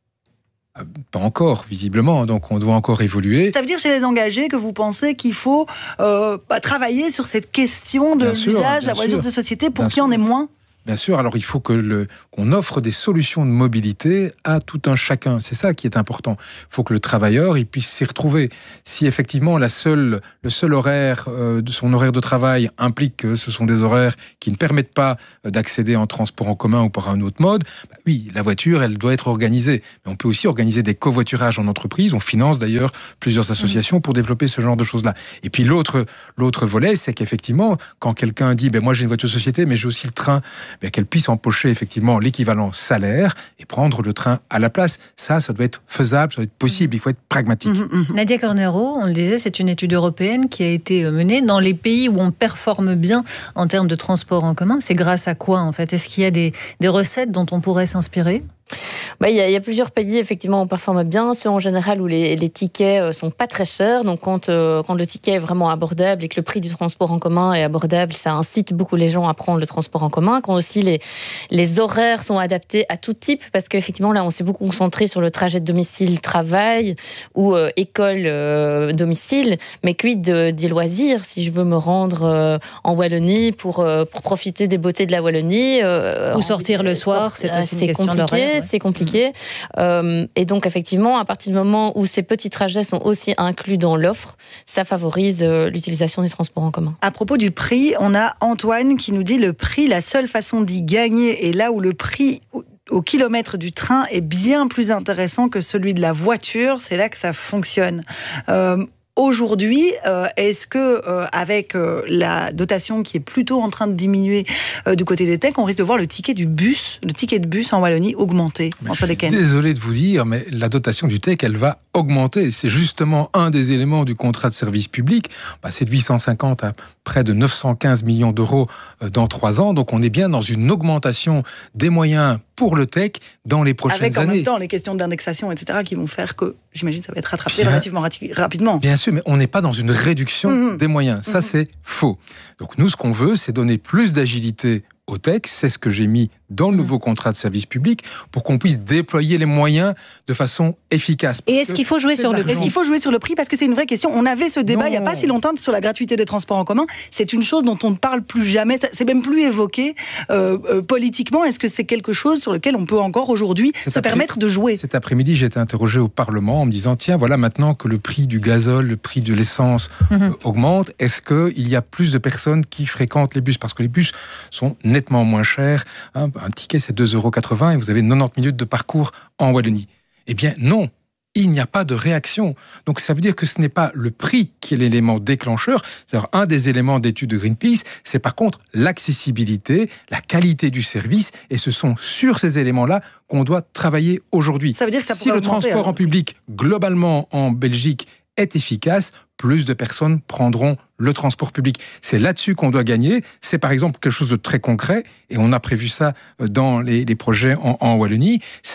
Pas encore, visiblement, donc on doit encore évoluer. Ça veut dire chez les engagés que vous pensez qu'il faut euh, bah, travailler sur cette question de bien l'usage sûr, de la voiture sûr. de société pour bien qu'il y en ait moins? Bien sûr, alors il faut que le, qu'on offre des solutions de mobilité à tout un chacun. C'est ça qui est important. Il faut que le travailleur il puisse s'y retrouver. Si effectivement la seule, le seul horaire euh, de son horaire de travail implique que ce sont des horaires qui ne permettent pas d'accéder en transport en commun ou par un autre mode, bah oui, la voiture, elle doit être organisée. Mais on peut aussi organiser des covoiturages en entreprise. On finance d'ailleurs plusieurs associations pour développer ce genre de choses-là. Et puis l'autre, l'autre volet, c'est qu'effectivement, quand quelqu'un dit ben, « moi j'ai une voiture de société, mais j'ai aussi le train », bien, qu'elle puisse empocher effectivement l'équivalent salaire et prendre le train à la place. Ça, ça doit être faisable, ça doit être possible, il faut être pragmatique. Mmh, mmh. Nadia Cornero, on le disait, c'est une étude européenne qui a été menée dans les pays où on performe bien en termes de transport en commun. C'est grâce à quoi en fait? Est-ce qu'il y a des, des recettes dont on pourrait s'inspirer? Bah, il y a, il y a plusieurs pays, effectivement, où on performe bien. Ceux en général où les, les tickets sont pas très chers. Donc, quand, euh, quand le ticket est vraiment abordable et que le prix du transport en commun est abordable, ça incite beaucoup les gens à prendre le transport en commun. Quand aussi les, les horaires sont adaptés à tout type, parce qu'effectivement, là, on s'est beaucoup concentré sur le trajet de domicile-travail ou euh, école-domicile. Euh, mais quid de, des loisirs? Si je veux me rendre euh, en Wallonie pour, euh, pour profiter des beautés de la Wallonie. Euh, ou sortir le soir, c'est aussi une question d'horaire. C'est compliqué. Euh, et donc, effectivement, à partir du moment où ces petits trajets sont aussi inclus dans l'offre, ça favorise euh, l'utilisation des transports en commun. À propos du prix, on a Antoine qui nous dit le prix, la seule façon d'y gagner est là où le prix au kilomètre du train est bien plus intéressant que celui de la voiture. C'est là que ça fonctionne. Euh, Aujourd'hui, euh, est-ce que euh, avec euh, la dotation qui est plutôt en train de diminuer euh, du côté des techs, on risque de voir le ticket du bus, le ticket de bus en Wallonie augmenter? Je suis désolé de vous dire, mais la dotation du tech, elle va augmenter. C'est justement un des éléments du contrat de service public. Bah, c'est de huit cent cinquante à près de neuf cent quinze millions d'euros dans trois ans. Donc on est bien dans une augmentation des moyens pour le tech dans les prochaines Avec en années. Avec en même temps les questions d'indexation, et cetera, qui vont faire que, j'imagine, ça va être rattrapé bien, relativement rapidement. Bien sûr, mais on n'est pas dans une réduction mmh. des moyens. Ça, mmh. c'est faux. Donc nous, ce qu'on veut, c'est donner plus d'agilité au tech. C'est ce que j'ai mis dans le nouveau contrat de service public pour qu'on puisse déployer les moyens de façon efficace. Et est-ce qu'il faut jouer sur le prix? Est-ce qu'il faut jouer sur le prix? Parce que c'est une vraie question. On avait ce débat non. il n'y a pas si longtemps sur la gratuité des transports en commun. C'est une chose dont on ne parle plus jamais. C'est même plus évoqué euh, euh, politiquement. Est-ce que c'est quelque chose sur lequel on peut encore aujourd'hui se après... permettre de jouer? Cet après-midi, j'ai été interrogé au Parlement en me disant tiens, voilà, maintenant que le prix du gazole, le prix de l'essence mm-hmm. euh, augmente, est-ce qu'il y a plus de personnes qui fréquentent les bus? Parce que les bus sont nettement moins chers. Hein, un ticket, c'est deux euros quatre-vingts et vous avez quatre-vingt-dix minutes de parcours en Wallonie. Eh bien, non, il n'y a pas de réaction. Donc, ça veut dire que ce n'est pas le prix qui est l'élément déclencheur. C'est-à-dire, un des éléments d'étude de Greenpeace, c'est par contre l'accessibilité, la qualité du service, et ce sont sur ces éléments-là qu'on doit travailler aujourd'hui. Ça veut dire que ça si le transport alors. en public, globalement en Belgique, est efficace, plus de personnes prendront le transport public. C'est là-dessus qu'on doit gagner. C'est par exemple quelque chose de très concret, et on a prévu ça dans les, les projets en, en Wallonie, c'est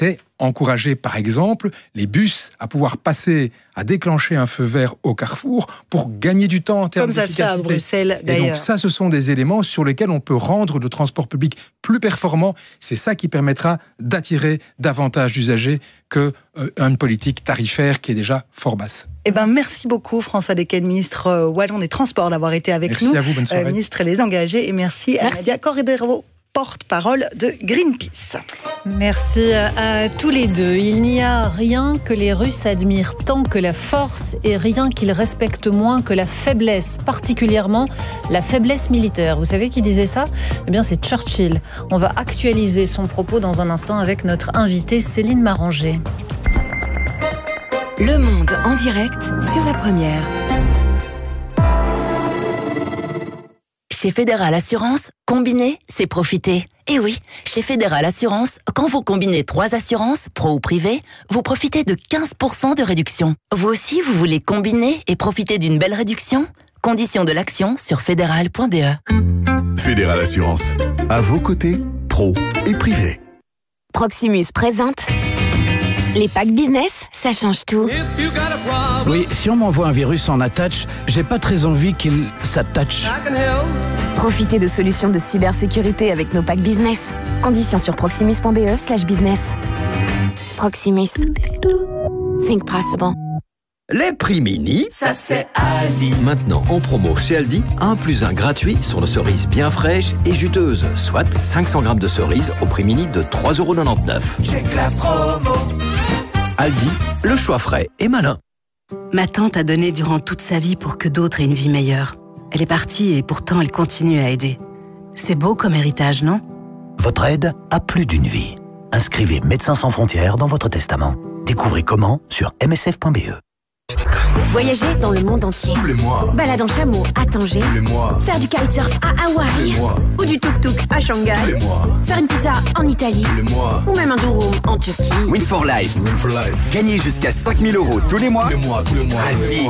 encourager, par exemple, les bus à pouvoir passer, à déclencher un feu vert au carrefour pour gagner du temps en termes d'efficacité. Comme ça se fait à Bruxelles, d'ailleurs. Et donc ça, ce sont des éléments sur lesquels on peut rendre le transport public plus performant. C'est ça qui permettra d'attirer davantage d'usagers qu'une euh, politique tarifaire qui est déjà fort basse. Eh ben, merci beaucoup François Desquesnes, ministre euh, wallon des Transports, d'avoir été avec merci nous. Merci à vous, bonne soirée. Euh, ministre Les Engagés, et merci, merci. à Nadia Corridero, porte-parole de Greenpeace. Merci à tous les deux. Il n'y a rien que les Russes admirent tant que la force et rien qu'ils respectent moins que la faiblesse, particulièrement la faiblesse militaire. Vous savez qui disait ça ? Eh bien, c'est Churchill. On va actualiser son propos dans un instant avec notre invitée Céline Maranger. Le Monde en direct sur la Première. Chez Fédéral Assurance, combiner, c'est profiter. Et oui, chez Fédéral Assurance, quand vous combinez trois assurances, pro ou privé, vous profitez de quinze pour cent de réduction. Vous aussi, vous voulez combiner et profiter d'une belle réduction ? Conditions de l'action sur fédéral point b e. Fédéral Assurance, à vos côtés, pro et privé. Proximus présente les packs business, ça change tout. Oui, si on m'envoie un virus en attach, j'ai pas très envie qu'il s'attache. Profitez de solutions de cybersécurité avec nos packs business. Conditions sur proximus point b e slash business. Proximus. Think possible. Les prix mini, ça c'est Aldi. Maintenant en promo chez Aldi, un plus un gratuit sur nos cerises bien fraîches et juteuses. Soit cinq cents grammes de cerises au prix mini de trois euros quatre-vingt-dix-neuf. Check la promo. Aldi, le choix frais et malin. Ma tante a donné durant toute sa vie pour que d'autres aient une vie meilleure. Elle est partie et pourtant elle continue à aider. C'est beau comme héritage, non ? Votre aide a plus d'une vie. Inscrivez Médecins sans frontières dans votre testament. Découvrez comment sur m s f point b e. Voyager dans le monde entier. Tous les mois. Balade en chameau à Tanger. Tous les mois. Faire du kitesurf à Hawaï. Tous les mois. Ou du tuk-tuk à Shanghai. Tous les mois. Faire une pizza en Italie. Tous les mois. Ou même un durum en Turquie. Win for Life. Win for Life. Gagnez jusqu'à cinq mille euros tous les mois. Tous les mois, tous les mois. À vie.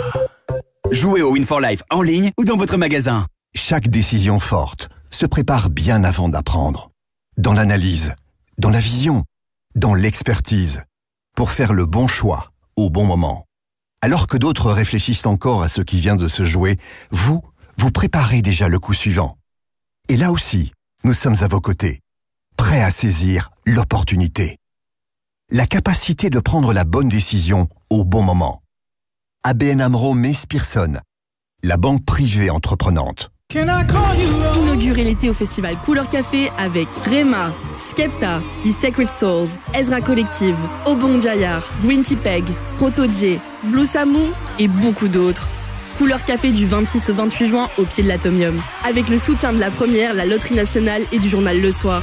Jouez au Win for Life en ligne ou dans votre magasin. Chaque décision forte se prépare bien avant d'apprendre. Dans l'analyse, dans la vision, dans l'expertise. Pour faire le bon choix au bon moment. Alors que d'autres réfléchissent encore à ce qui vient de se jouer, vous, vous préparez déjà le coup suivant. Et là aussi, nous sommes à vos côtés, prêts à saisir l'opportunité. La capacité de prendre la bonne décision au bon moment. A B N AMRO Mees Pierson, la banque privée entreprenante. Inaugurez l'été au festival Couleur Café avec Rema, Skepta, The Sacred Souls, Ezra Collective, Obong Jayar, Green Tea Peg, Proto-J, Blue Samu et beaucoup d'autres. Couleur Café du vingt-six au vingt-huit juin au pied de l'Atomium. Avec le soutien de la Première, la Loterie Nationale et du journal Le Soir.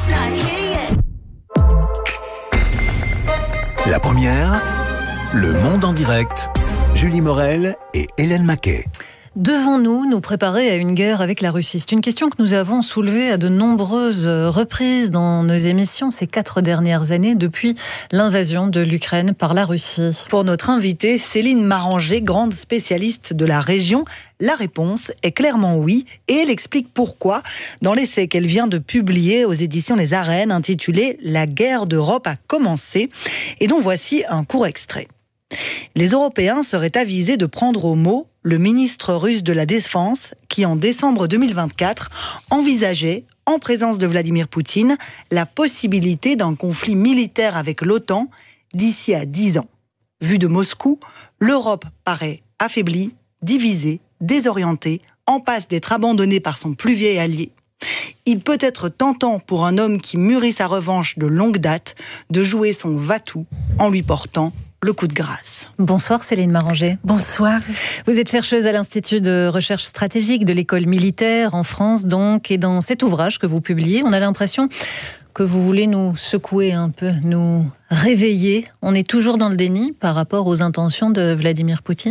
La Première, Le Monde en direct, Julie Morel et Hélène Maquet. Devons-nous nous préparer à une guerre avec la Russie ? C'est une question que nous avons soulevée à de nombreuses reprises dans nos émissions ces quatre dernières années depuis l'invasion de l'Ukraine par la Russie. Pour notre invitée, Céline Maranger, grande spécialiste de la région, la réponse est clairement oui et elle explique pourquoi dans l'essai qu'elle vient de publier aux éditions Les Arènes intitulé « La guerre d'Europe a commencé » et dont voici un court extrait. Les Européens seraient avisés de prendre au mot le ministre russe de la Défense qui, en décembre deux mille vingt-quatre, envisageait, en présence de Vladimir Poutine, la possibilité d'un conflit militaire avec l'OTAN d'ici à dix ans. Vu de Moscou, l'Europe paraît affaiblie, divisée, désorientée, en passe d'être abandonnée par son plus vieil allié. Il peut être tentant pour un homme qui mûrit sa revanche de longue date de jouer son va-tout en lui portant le coup de grâce. Bonsoir Céline Maranger. Bonsoir. Vous êtes chercheuse à l'Institut de recherche stratégique de l'école militaire en France donc, et dans cet ouvrage que vous publiez, on a l'impression que vous voulez nous secouer un peu, nous réveiller. On est toujours dans le déni par rapport aux intentions de Vladimir Poutine ?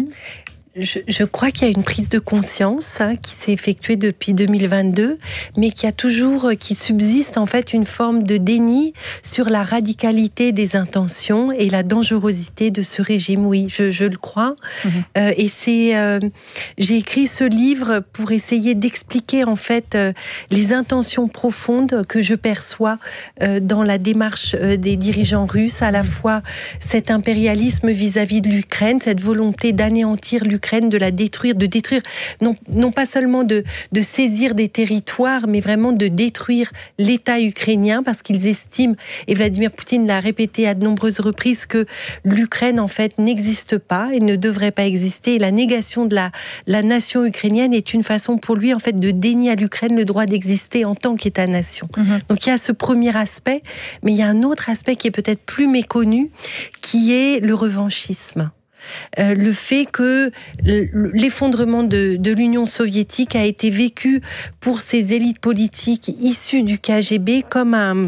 Je, je crois qu'il y a une prise de conscience hein, qui s'est effectuée depuis deux mille vingt-deux, mais qui a toujours, qui subsiste en fait une forme de déni sur la radicalité des intentions et la dangerosité de ce régime. Oui, je, je le crois. Mmh. Euh, et c'est, euh, j'ai écrit ce livre pour essayer d'expliquer en fait euh, les intentions profondes que je perçois euh, dans la démarche euh, des dirigeants russes, à la fois cet impérialisme vis-à-vis de l'Ukraine, cette volonté d'anéantir l'Ukraine, de la détruire, de détruire, non, non pas seulement de, de saisir des territoires, mais vraiment de détruire l'État ukrainien, parce qu'ils estiment, et Vladimir Poutine l'a répété à de nombreuses reprises, que l'Ukraine, en fait, n'existe pas et ne devrait pas exister. Et la négation de la, la nation ukrainienne est une façon pour lui, en fait, de dénier à l'Ukraine le droit d'exister en tant qu'État-nation. Mmh. Donc il y a ce premier aspect, mais il y a un autre aspect qui est peut-être plus méconnu, qui est le revanchisme. Euh, le fait que l'effondrement de, de l'Union soviétique a été vécu pour ces élites politiques issues du K G B comme un...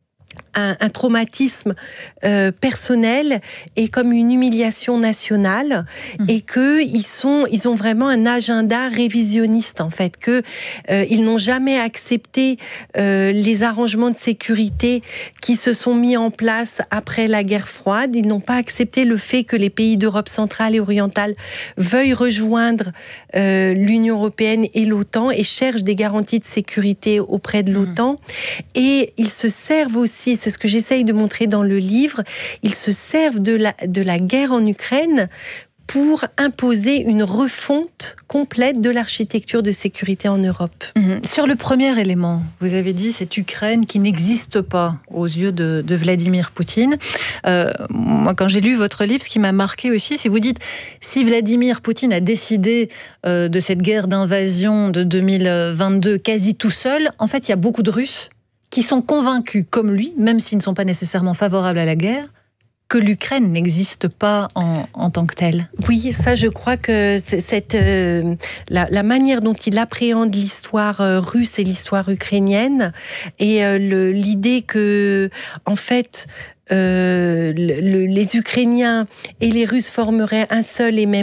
Un, un traumatisme euh, personnel et comme une humiliation nationale, mmh. et que ils sont, ils ont vraiment un agenda révisionniste en fait, que euh, ils n'ont jamais accepté euh, les arrangements de sécurité qui se sont mis en place après la guerre froide. Ils n'ont pas accepté le fait que les pays d'Europe centrale et orientale veuillent rejoindre euh, l'Union européenne et l'OTAN et cherchent des garanties de sécurité auprès de l'OTAN. Mmh. Et ils se servent aussi, c'est ce que j'essaye de montrer dans le livre, ils se servent de la, de la guerre en Ukraine pour imposer une refonte complète de l'architecture de sécurité en Europe. Mmh. Sur le premier élément, vous avez dit cette Ukraine qui n'existe pas aux yeux de, de Vladimir Poutine. Euh, moi, quand j'ai lu votre livre, ce qui m'a marqué aussi, c'est que vous dites, si Vladimir Poutine a décidé euh, de cette guerre d'invasion de deux mille vingt-deux quasi tout seul, en fait, il y a beaucoup de Russes qui sont convaincus, comme lui, même s'ils ne sont pas nécessairement favorables à la guerre, que l'Ukraine n'existe pas en, en tant que telle. Oui, ça, je crois que cette, euh, la, la manière dont il appréhende l'histoire euh, russe et l'histoire ukrainienne, et euh, le, l'idée que, en fait, euh, le, le, les Ukrainiens et les Russes formeraient un seul et même